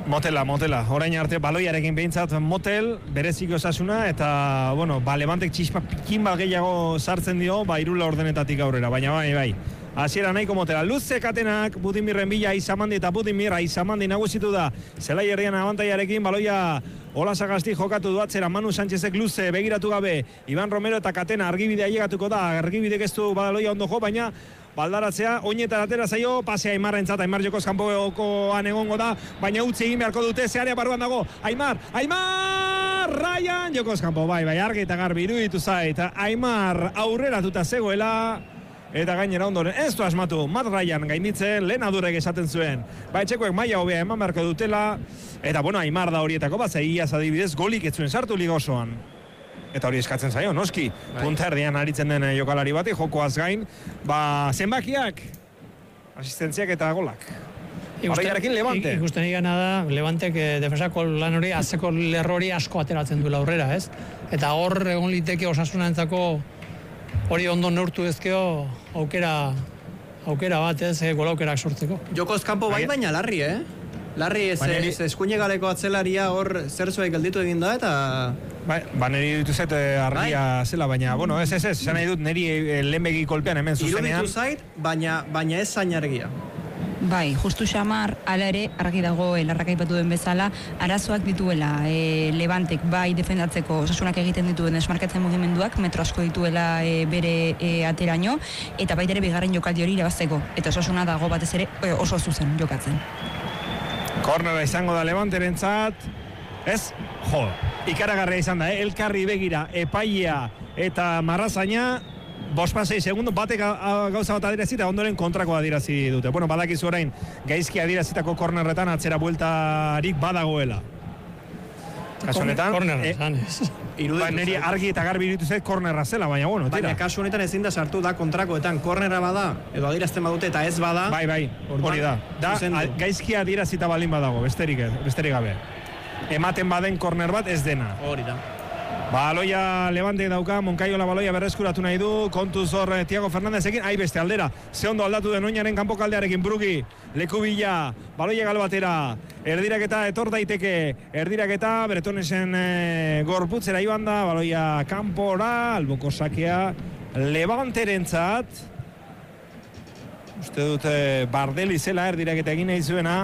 Motela, motela. Orain arte baloiarekin behintzat motel, bereziko osasuna, eta, bueno, ba, Levantek txispa pikin bat gehiago sartzen dio, ba, irula ordenetatik aurrera, baina bai, bai. Hasiera nahiko motela. Luze katenak, Budimirren bila Aizamandi eta Budimir, Aizamandi nagusitu da. Zelai herrian abantaiarekin, baloia Ola Sagasti jokatu du atzera, Manu Sánchezek luze begiratu gabe, Iban Romero eta Katena argibidea llegatuko da, argibidek ez du baloia ondo jo, baina baldaratzea, oinetara atera zaio, pasea Aimarrentzat, Aimar Jokoz kanpokoan egongo da, baina utzi egin beharko dute, zearea barruan dago, Aimar, Aimar, Ryan, Jokoz kanpo, bai, bai, argi eta garbi iruditu zait, Aimar aurreratuta zegoela, eta gainera ondoren, ez du asmatu, Matt Ryan gainditzen, lehen adurek esaten zuen, ba, etxekoek maila hobea eman beharko dutela, eta, bueno, Aimar da horietako bat, iaz adibidez, golik ez zuen sartu liga osoan. Eta hori eskatzen zaio, noski, bai. Punta erdian aritzen den jokalari bati, jokoaz gain, ba, zenbakiak, asistentziak eta golak. Baloiarekin Levante. Ikusten igana da, Levantek eh, defensako lan hori, azeko lerrori asko ateratzen duela aurrera, ez? Eta hor egon liteke Osasunantzako hori ondo neurtu ezkeo aukera, aukera bat, ez, eh, gola aukerak sortzeko. Jokoz kanpo bai, baina larri, eh? Larri ez, ez, ez eskuinegaleko atzelaria hor zertzuek gelditu egin da, eta... Ba, ba niri ditu zait argia bai. Zela, baina, bueno, ez, ez, ez, esan nahi dut niri lehenbegi kolpean hemen zuzenean. Iruditu zait, baina, baina ez zain argia. Bai, justu xamar, ala ere, argi dago, larrak aipatu den bezala, arazoak dituela e, Levantek bai defendatzeko Osasunak egiten dituen desmarkatzen mugimenduak, metro asko dituela e, bere e, ateraino, eta baita ere bigarren jokaldi hori irabazteko, eta Osasuna dago batez ere e, oso zuzen jokatzen. Kornera izango da Levanterentzat, ez? Jo, ikaragarria izan da, eh? Elkarri begira, epaia eta marrazaina, bospasei segundo, batek gauza bat adierazi eta ondoren kontrako adierazi dute. Bueno, badakizu orain, gaizki adierazitako kornerretan atzera bueltarik badagoela. Kasu honetan, kornerra, eh, zanez. Ba, niri argi eta garbi iruditu zait kornerra zela, baina bueno, tira. Baina kasu honetan ezin da sartu da kontrakoetan, kornerra bada, edo adierazten badute eta ez bada. Bai, bai, hori da. Da, a, gaizki adierazita baldin badago, besterik, besterik gabe. Ematen baden korner bat ez dena. Hori da. Baloia Levante dauka, Moncayola baloia berreskuratu nahi du, kontuz hor Tiago Fernandezekin, ai beste aldera, ze ondo aldatu den oinaren kanpo kaldearekin Brugi, leku bila, baloia gal batera, erdiraketa etor daiteke, erdiraketa, Bretonesen e, gorputzera iban da, baloia kanpora, alboko sakea, Levanterentzat, uste dute Bardeli zela erdiraketa egin nahi zuena,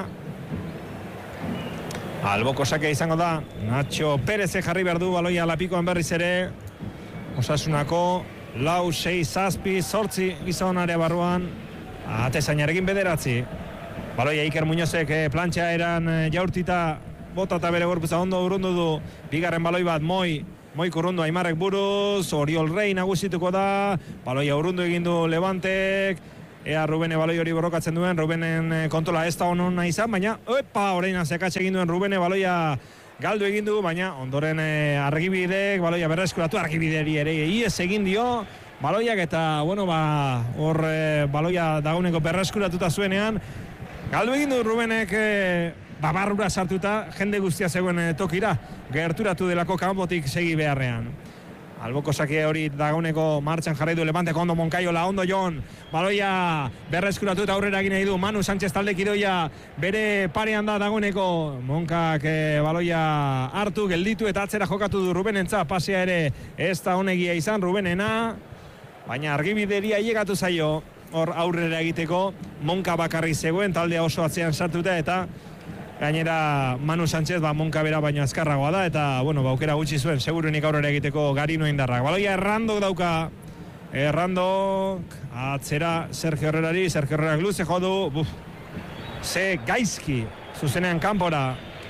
alboko sakea izango da, Nacho Pérez jarri behar du baloia lapikoan berriz ere, Osasunako, lau, sei, zazpi, zortzi, gizonarea barruan, atezainarekin bederatzi. Baloia Iker Muñozek eh, plantxa eran eh, jaurtita, bota eta bere gorputza ondo urrundu du, bigarren baloi bat, moi, moi kurrundu Aimarrek buruz, Oriol Rey nagusituko da, baloia urrundu egin du Levantek, ea Rubene baloi hori borrokatzen duen, Rubenen kontrola ez da honona izan, baina opa, orain azekatxe egin duen Rubene baloia galdu egin du, baina ondoren e, argibidek, baloia berreskuratu, argibideri ere iez egin dio, baloiak eta, bueno, ba, hor e, baloia dagoeneko berreskuratuta zuenean, galdu egin du Rubenek e, babarrura sartuta, jende guztia zegoen e, tokira, gerturatu delako kanpotik segi beharrean. Alboko sake hori dagoeneko martxan jarri du Levante, ondo Moncayola, ondo Jon, baloia berreskuratu eta aurrera egin nahi du, Manu Sánchez talde kidoia bere parean da dagoeneko, Monkak e, baloia hartu, gelditu eta atzera jokatu du Rubenentza, pasea ere ez da honegia izan Rubenena, baina argibideria llegatu zaio, hor aurrera egiteko, Monka bakarri zegoen, taldea oso atzean sartuta eta gainera Manu Sánchez ba, Monka bera baino azkarragoa da eta bueno, ba, aukera gutxi zuen segurunik aurrera egiteko Garino indarrak. Baloia Errandok dauka, Errandok atzera Sergio Herrerari, Sergio Herrerak luze jodu, buf, ze gaizki zuzenean kanpora.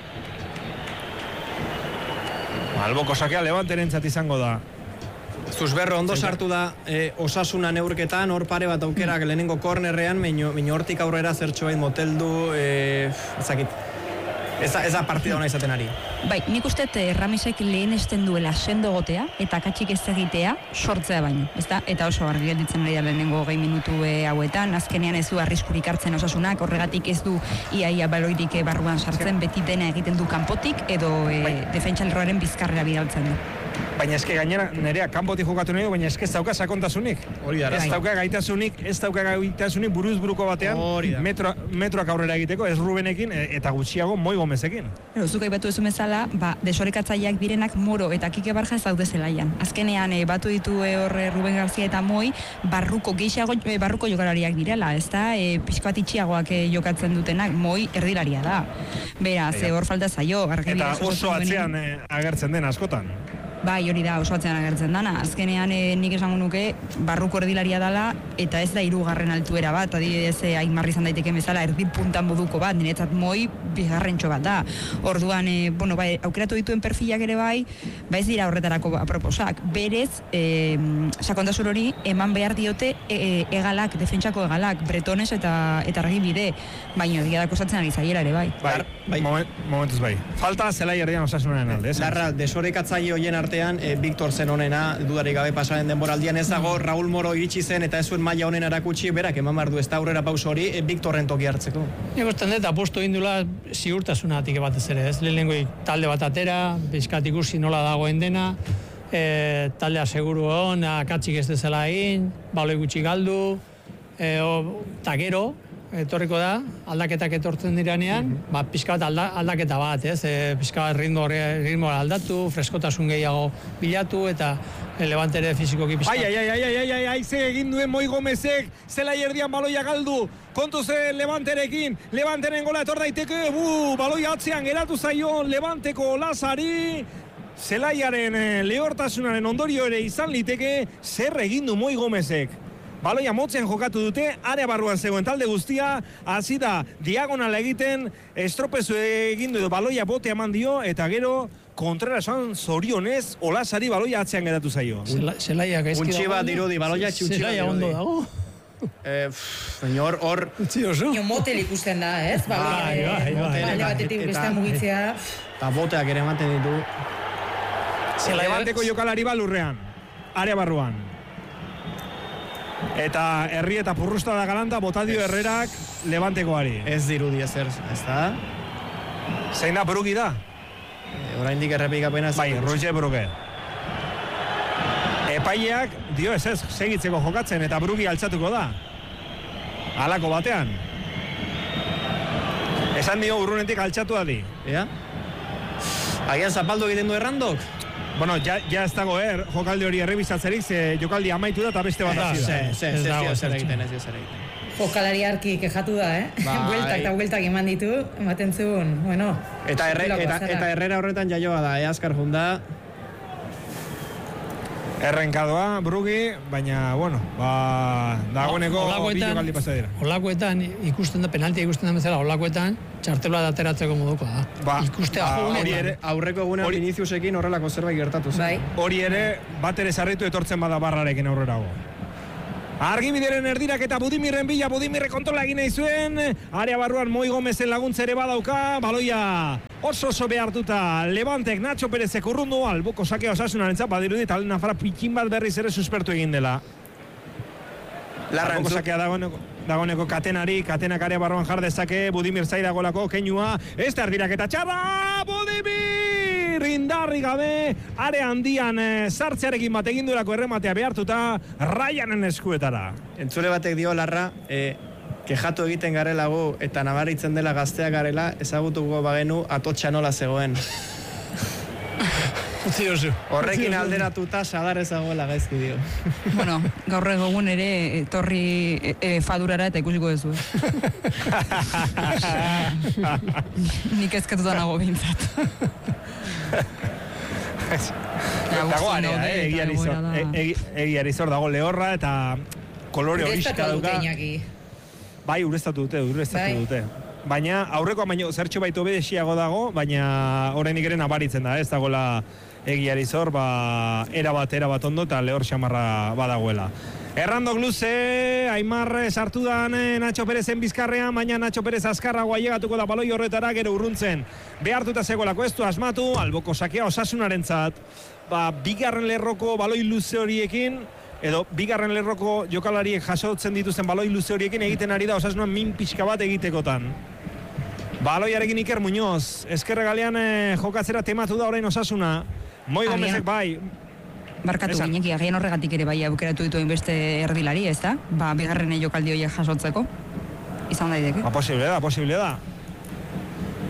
Alboko sakea Levanterentzat izango da. Zuzberro ondo sartu da e, Osasuna neurketan, hor pare bat aukerak lehenengo kornerrean, meino hortik aurrera zertxo bain moteldu, e, ezakit. Ez da, ez da partida hona izaten ari. Bai, nik uste eh, Ramisek lehen esten duela sendo gotea eta katxik ez egitea sortzea baino, ezta? Eta oso argi gelditzen ari da lehenengo gehi minutu e, hauetan, azkenean ez du arriskurik hartzen Osasunak, horregatik ez du iaia baloirik e, barruan sartzen, beti dena egiten du kanpotik edo e, bai. Defentsalroaren bizkarrera bidaltzen du. Baina eske gainera nerea kanpotik jokatu nahi du, baina eske ez dauka sakontasunik. Hori da. Ez dauka gaitasunik, ez dauka gaitasunik buruz buruko batean metro, metroak aurrera egiteko, ez Rubenekin eta gutxiago Moigo Gomezekin. Zuk aipatu duzu bezala, ba, desorekatzaileak direnak Moro eta Kike Barja ez daude zelaian. Azkenean, e, batu ditu e, horre Ruben García eta Moi, barruko, geixago, e, barruko jokalariak direla, ez da? E, pixko bat itxiagoak e, jokatzen dutenak, Moi erdilaria da. Beraz, e, hor falta zaio. Eta oso atzean e, agertzen den askotan. Bai, hori da, oso atzean agertzen dana. Azkenean e, nik esango nuke, barruko erdilaria dela, eta ez da hirugarren altuera bat, adibidez, e, Aimarri izan daiteken bezala, erdi puntan moduko bat, niretzat Moi bigarrentxo bat da. Orduan, e, bueno, bai, aukeratu dituen perfilak ere bai, ba ez dira horretarako aproposak. Berez, e, sakontasun hori eman behar diote e, egalak, defentsako egalak, Bretones eta eta Argibide, baina egia dako zatzen ari zaiera ere bai. Bai, bai. Moment, momentuz bai. Falta zelai erdian Osasunaren alde, ez? Larra, desorekatzaile hoien artean, e, Victor zen honena, dudarik gabe pasaren denboraldian ez dago, Raúl Moro iritsi zen eta ez zuen maila honen erakutsi, berak eman behar du ez da aurrera pauso hori, e, Victorren toki hartzeko. Nik usten dut, aposto indula ziurtasunatik batez ere, ez? Lehenengo talde bat atera, bizkat ikusi nola dagoen dena, e, taldea seguru hon, akatsik ez dezela egin, baloi gutxi galdu, e, o, ta gero, etorriko da, aldaketak etortzen diranean, mm-hmm. ba, pixka bat alda, aldaketa bat, ez? E, pixka bat ritmo, ritmo aldatu, freskotasun gehiago bilatu, eta Levante ere fizikoki pixka. Ai, ai, ai, ai, ai, ai, ai, ze egin duen Moi Gomezek, zelai erdian baloia galdu, kontu ze Levanterekin, Levanteren gola etor daiteke, bu, baloia atzean geratu zaio, Levanteko Lazari, zelaiaren eh, lehortasunaren ondorio ere izan liteke, zer egin du Moi Gomezek. Baloia motzen jokatu dute, area barruan zegoen talde guztia, hasi da diagonala egiten, estropezu egin du baloia bote eman dio, eta gero Kontrerasoan zorionez, Olasari baloia atzean geratu zaio. Zelaia gaizki dago. Untxi bat dirudi, baloia txutxi bat dirudi. Zelaia ondo dago. Eh, hor, hor... Utzi oso. Nio motel ikusten da, ez? Bai, bai, bai. Alde batetik bestean mugitzea. Eta boteak ere ematen ditu. Levanteko jokalari balurrean, area barruan. Eta herri eta purrusta da galanta, botadio Herrerak Levantekoari. Ez dirudi ezer, ez da? Zein da, Brugi da? E, oraindik errepikapena. Bai, Roger Bruge. Epaileak dio ez ez segitzeko jokatzen eta Brugi altzatuko da. Halako batean. Esan dio urrunetik altxatu adi. Ea? Agian zapaldu egiten du errandok? Bueno, ja, ja ez dago er, jokaldi hori errebizatzerik, ze jokaldi amaitu da eta beste bat hasi da. Ez, ez, ez, zer egiten, ez zer egiten. Jokalari harki kejatu da, eh? Bueltak eta bueltak eman ditu, ematen zuen, bueno. Eta, erre, eta, eta Herrera horretan jaioa da, eh, azkar junda. Errenkadoa, Brugi, baina, bueno, ba, dagoeneko bi jokaldi pasa dira. Olakoetan ikusten da, penaltia ikusten da bezala, olakoetan, txartelua da ateratzeko moduko da. Ba, ikustea ba, hori ere, aurreko egunean Viniciusekin horrelako zerbait gertatu zen. Bai. Hori ere, bat ere sarritu etortzen bada Barrarekin aurrerago. Argibideren erdirak eta Budimirren bila, Budimirre kontrola egin nahi zuen, area barruan Moi Gomezen laguntza ere badauka, baloia oso oso behartuta, Levantek Nacho Perezek urrundu, alboko sakea Osasunaren zap, badirudi, talde nafara pikin bat berriz ere suspertu egin dela. Alboko sakea dagoeneko, dagoeneko katenari, katenak area barruan jar dezake, Budimir zaira golako, keinua, ez da erdirak eta txarra, Budimir! Indarri gabe, are handian e, sartzearekin bat egin duelako errematea behartuta, Ryanen eskuetara. Entzule batek dio Larra, e, kejatu egiten garelago eta nabaritzen dela gaztea garela, ezagutuko bagenu atotxa nola zegoen. Horrekin alderatuta sadar ezagoela gaizki dio. Bueno, gaur egun ere etorri e, e, fadurara eta ikusiko duzu. Nik ezkatuta nago bintzat. Dago area, eh, egiari zor dago lehorra eta kolore horiska dauka. Bai, ureztatu dute, ureztatu dute. Baina aurrekoa baino zertxo baitu obedesiago dago, baina horrenik ere nabaritzen da, ez dagoela egiari zor, ba, erabat, erabat ondo eta lehor xamarra badagoela. Errandok luze, Aimar sartu da Nacho Perezen bizkarrean, baina Nacho Perez azkarragoa llegatuko da baloi horretara, gero urruntzen behartuta zegoelako ez du asmatu, alboko sakea Osasunarentzat, ba, bigarren lerroko baloi luze horiekin, edo bigarren lerroko jokalariek jasotzen dituzten baloi luze horiekin egiten ari da Osasunan min pixka bat egitekotan. Baloiarekin Iker Muñoz, eskerre galean eh, jokatzera tematu da orain Osasuna, Moi Gomezek bai. Barkatu gineki, agian horregatik ere bai aukeratu dituen beste erdilari, ez da? Ba, bigarren jokaldi horiek jasotzeko. Izan daiteke. Ba, posible da, posible da.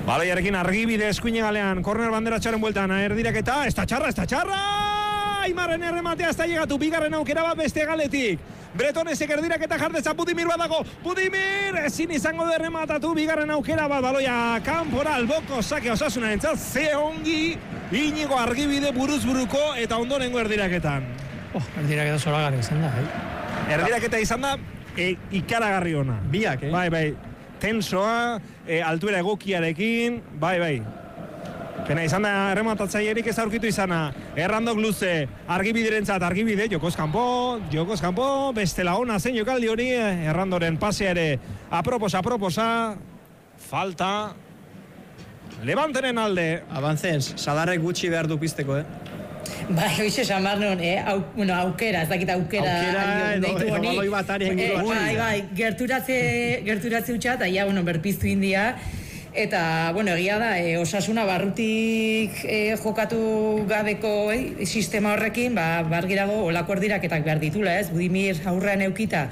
Baloiarekin argibide eskuine galean, korner bandera txaren bueltan, erdirak eta, ez da txarra, ez da txarra! Aimarren errematea ez da llegatu, bigarren aukera bat beste galetik. Bretonesek erdirak eta jardeza Budimir badago, Budimir ezin izango de rematatu, bigarren aukera bat baloia kanpora alboko sake Osasuna entzat, ze ongi Inigo argibide buruz buruko eta ondorengo erdiraketan. Oh, erdiraketa zoragarri izan da, eh? Erdiraketa izan da, e, ikaragarri ona. Biak, eh? Bai, bai, tensoa, e, altuera egokiarekin, bai, bai. Pena izan da errematatzaierik ez aurkitu izana. Errandok luze, argibidirentzat argibide, jokoz kanpo, jokoz kanpo, bestela ona zen jokaldi hori, errandoren pasea ere aproposa, aproposa, falta, Levanteren alde. Abantzens, sadarrek gutxi behar du pizteko, eh? Bai, hoxe esan behar nuen, eh? Au, bueno, aukera, ez dakit aukera. Aukera, edo, edo baloi batari eh, bai, bai, gerturatze, gerturatze utxa, eta ja, bueno, berpiztu india. Eta, bueno, egia da, e, Osasuna barrutik e, jokatu gabeko e, sistema horrekin, ba, bargirago olako erdiraketak behar ditula, ez? Budimir aurrean eukita,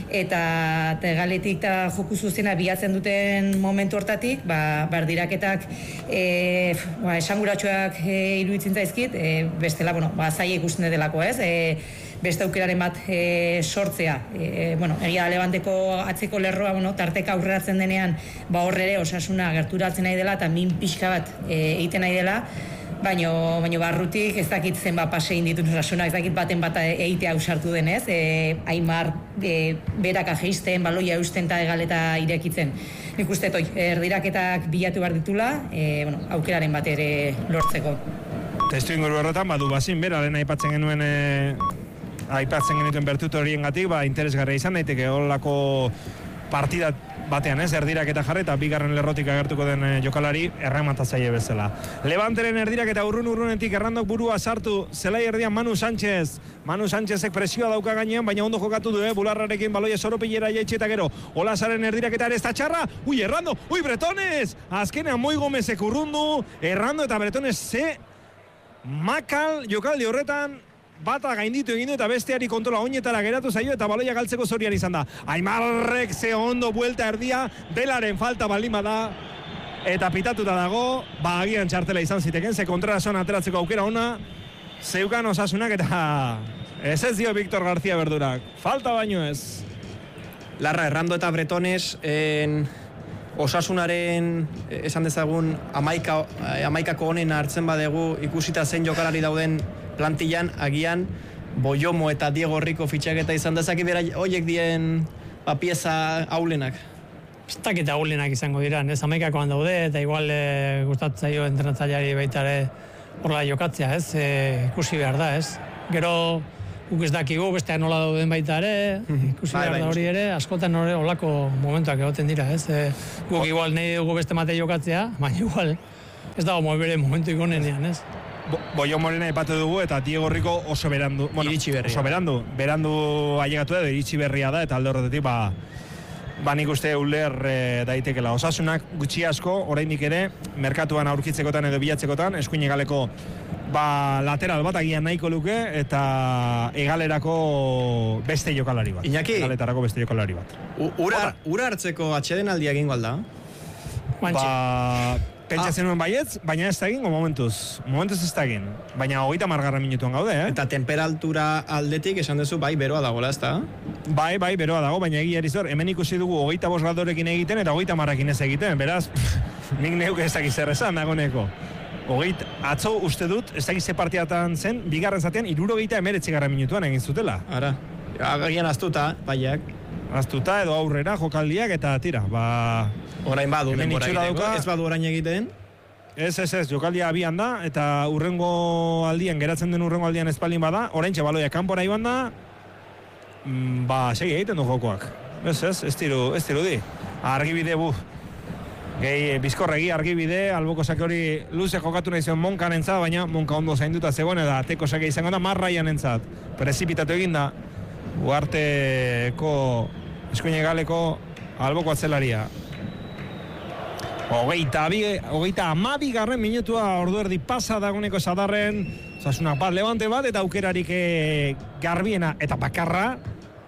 eta tegaletik eta joku zuzena bilatzen duten momentu hortatik, ba, bardiraketak e, ba, esanguratxoak e, iruditzen zaizkit, e, bestela, bueno, ba, zaila ikusten delako, ez? E, beste aukeraren bat e, sortzea. E, bueno, egia Levanteko atzeko lerroa, bueno, tarteka aurreratzen denean, ba horre ere Osasuna gerturatzen nahi dela eta min pixka bat e, egiten nahi dela, baino, baino barrutik ez dakit zenbat pase egin ditun Osasuna, ez dakit baten bat egitea ausartu denez, e, Aimar e, berak ajeisten, baloia eusten eta egaleta irekitzen. Nik uste toi, erdiraketak bilatu behar ditula, e, bueno, aukeraren bat ere lortzeko. Testu inguru horretan, badu bazin bera, lehen aipatzen genuen e... aipatzen genituen bertutu horien gatik, ba, interesgarria izan daiteke holako partida batean, ez, erdirak eta jarri, eta bigarren lerrotik agertuko den e, jokalari errematzaile bezala. Levanteren erdirak eta urrun urrunetik errandok burua sartu, zelai erdian Manu Sánchez, Manu Sánchezek presioa dauka gainean, baina ondo jokatu du, eh? Bularrarekin baloia soropillera jaitxe eta gero, Olasaren erdirak eta ere ez da txarra, ui, Errando, ui, Bretones, azkenean Moi Gomezek urrundu, Errando eta Bretones ze makal jokaldi horretan, bata gainditu egin du eta besteari kontrola oinetara geratu zaio eta baloia galtzeko zorian izan da. Aimarrek ze ondo buelta erdia, Delaren falta baldin bada eta pitatuta dago, ba agian txartela izan ziteken, ze kontrason ateratzeko aukera ona, zeukan Osasunak eta ez ez dio Víctor García Berdurak. Falta baino ez. Larra, Errando eta Bretones en... Osasunaren, esan dezagun, amaika, amaikako honen hartzen badegu ikusita zein jokalari dauden plantillan, agian Boiomo eta Diego Rico fitxaketa izan dezaki bera hoiek dien ba, pieza aulenak. Ez dakit aulenak izango dira, ez amaikakoan daude, eta igual e, gustatzaio entrenatzaileari baita ere horrela jokatzea, ez? E, ikusi behar da, ez? Gero guk ez dakigu, bestean nola dauden baita ere, ikusi behar da hori ere, askotan hori olako momentuak egoten dira, ez? E, guk igual nahi dugu beste mate jokatzea, baina igual ez dago bere momentu ikonenean, ez? Bo, Boio Morena ipatu dugu eta Diego Rico oso berandu, bueno, iritsi berria. Oso berandu, berandu ailegatu edo iritsi berria da eta alde horretetik ba ba nik uste uler e, daitekela. Osasunak gutxi asko, oraindik ere, merkatuan aurkitzekotan edo bilatzekotan, eskuin egaleko ba, lateral bat agian nahiko luke eta egalerako beste jokalari bat. Iñaki? Egaletarako beste jokalari bat. U, ura, ura hartzeko atxeden aldia egingo alda? Ba, pentsatzen nuen baietz, baina ez da egin, momentuz. Momentuz ez da egin. Baina hogeita margarra minutuan gaude, eh? Eta temperatura aldetik esan duzu bai beroa dagoela, ez da? Bai, bai, beroa dago, baina egia erizor, hemen ikusi dugu hogeita bost gradorekin egiten eta hogeita marrakin ez egiten, beraz, nik neuk ez dakiz zer esan dagoeneko. Hogeit, atzo uste dut, ez dakiz ze partiatan zen, bigarren zatean, irurogeita emeretzi garra minutuan egin zutela. Ara, agian aztuta, baiak. Aztuta edo aurrera, jokaldiak eta tira, ba... Orain badu, hemen denbora itxura egiteko, dauka- ez badu orain egiten. Ez, ez, ez, jokaldia abian da, eta urrengo aldian, geratzen den urrengo aldian espaldin bada, orain txabaloia kanpora iban da, mm, ba, segi egiten du jokoak. Ez, ez, ez tiru, ez tiru di. Argibide, bu, gehi, bizkorregi, argibide, alboko sake hori luze jokatu nahi zion Monkan entzat, baina Monka ondo zainduta zegoen, eta teko sake izango da, marraian entzat. Prezipitatu egin da, Uarteko, eskuine galeko, alboko atzelaria. Hogeita, hogeita amabi garren minutua ordu erdi pasa daguneko Sadarren, Osasunak bat Levante bat eta aukerarik garbiena eta bakarra.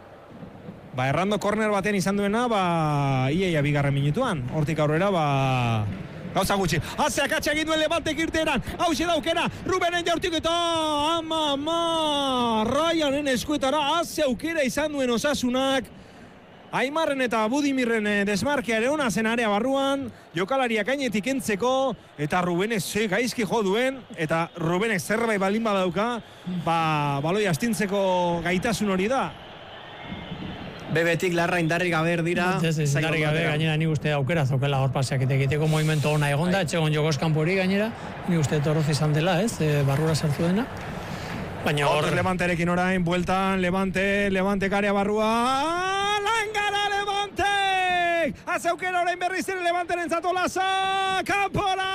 Ba, Errando korner batean izan duena, ba, iaia bigarren minutuan. Hortik aurrera, ba, Gauza gutxi. Hazeak atxe egin duen Levantek irteeran. Hau xe daukera. Rubenen jaurtik eta ama, ama. Ryanen eskuetara. Haze aukera izan duen Osasunak. Aimarren eta Budimirren desmarkea ere ona zen area barruan, jokalariak gainetik entzeko, eta Rubenek ze gaizki jo duen, eta Rubenek zerbait baldin badauka, ba, baloi astintzeko gaitasun hori da. Bebetik larra indarrik gabe dira. Ez, ez, indarrik gabe, gainera ni uste aukera zokela hor paseak egiteko movimento ona egonda, etxegon jokos kanpori gainera, ni uste torroz izan dela, ez, e, barrura sartu dena. Baina hor... Levanterekin orain, bueltan, Levante, Levante karea barrua, Langara Levantek! Azeukera orain berriz ere Levanteren zatolaza, kanpora!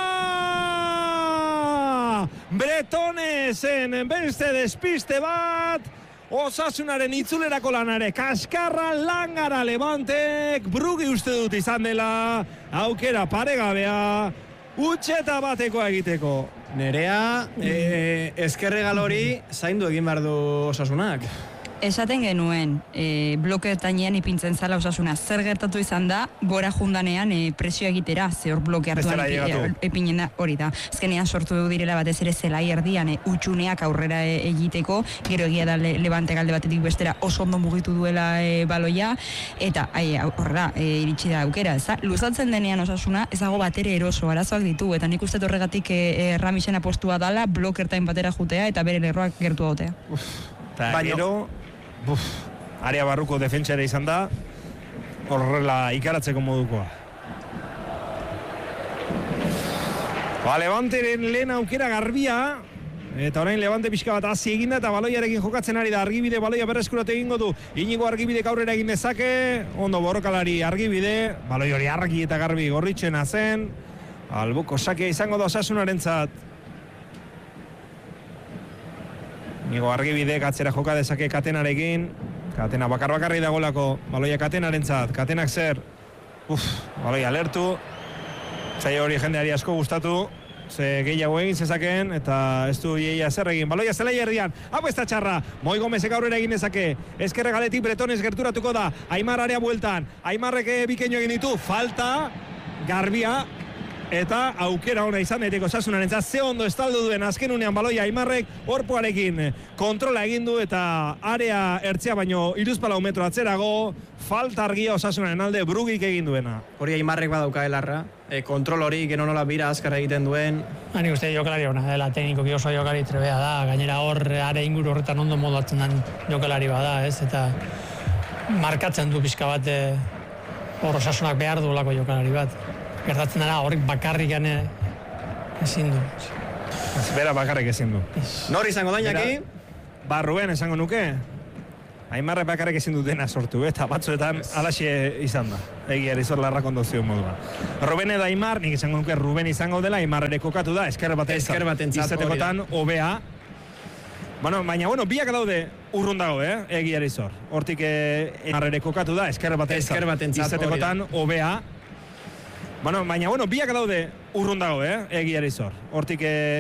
Bretonesen beste despiste bat, Osasunaren itzulerako lanare, kaskarra Langara Levantek, Brugi uste dut izan dela, aukera paregabea, utxeta batekoa egiteko. Nerea, eh, eskerregal hori zaindu egin behar du Osasunak. Esaten genuen, e, bloke ertainean ipintzen zala Osasuna. Zer gertatu izan da, gora jundanean e, presio egitera, ze hor bloke hartuan e, epinena hori da. Azkenean sortu du direla batez ere zelai erdian e, utxuneak aurrera e, egiteko, gero egia da le, Levante galde batetik bestera oso ondo mugitu duela e, baloia, eta ai, horrela e, iritsi da aukera. Eza, luzatzen denean Osasuna ez dago batere eroso, arazoak ditu, eta nik uste horregatik e, e, Ramisen apostua dala, bloke ertain batera jutea, eta bere erroak gertu gotea. Baina... Buf, area barruko defentsare izan da, horrela ikaratzeko modukoa. Ba, Levanteren lehen aukera garbia, eta orain Levante pixka bat hasi eginda, eta baloiarekin jokatzen ari da, Argibide baloia berreskuratu egingo du, Inigo Argibide aurrera egin dezake, ondo borrokalari Argibide, baloi hori argi eta garbi gorritxena zen, albuko sakia izango da Osasunarentzat. Inigo Argibidek atzera joka dezake Katenarekin. Katena bakar bakarri dagolako. Baloia Katenarentzat. Katenak zer? Uf, baloia alertu. Zai hori jendeari asko gustatu. Ze gehiago egin zezakeen. Eta ez du ieia zer egin. Baloia zelai erdian. Hau ez da txarra. Moi Gomezek aurrera egin dezake. Ezkerre galetik Bretones gerturatuko da. Aimar area bueltan. Aimarrek bikeino egin ditu. Falta. Garbia. Eta aukera ona izan daiteko Osasunarentzat, ze ondo estaldu duen azken unean baloia Aimarrek orpoarekin kontrola egin du eta area ertzea baino hiruzpalau metro atzerago, falta argia Osasunaren alde Brugik egin duena. Hori Aimarrek badauka elarra, e, kontrol hori gero nola bira azkar egiten duen. Hani uste jokalari hona dela, teknikoki oso jokalari trebea da, gainera hor are inguru horretan ondo modatzen den jokalari bada, ez, eta markatzen du pixka bat e, hor Osasunak behar du lako jokalari bat. Gertatzen dara horrek bakarrik gane ezin du. Bera bakarrik ezin du. Nor izango dainaki? Ba, Ruben esango nuke. Aimarrek bakarrik ezin du dena sortu, eta batzuetan alaxe izan da. Egia Erizor larrak ondo zion modua. Ruben eta Aimar, nik izango nuke Ruben izango dela, Aimar ere kokatu da, esker batentzat. Esker batentzat izatekotan hobea. Bueno, baina, bueno, biak daude urrun dago, eh? Egia Erizor. Hortik Aimar ere kokatu da, esker batentzat. Esker batentzat izatekotan hobea. Bueno, baina, bueno, biak daude urrun dago, eh? Egia Erizor. Hortik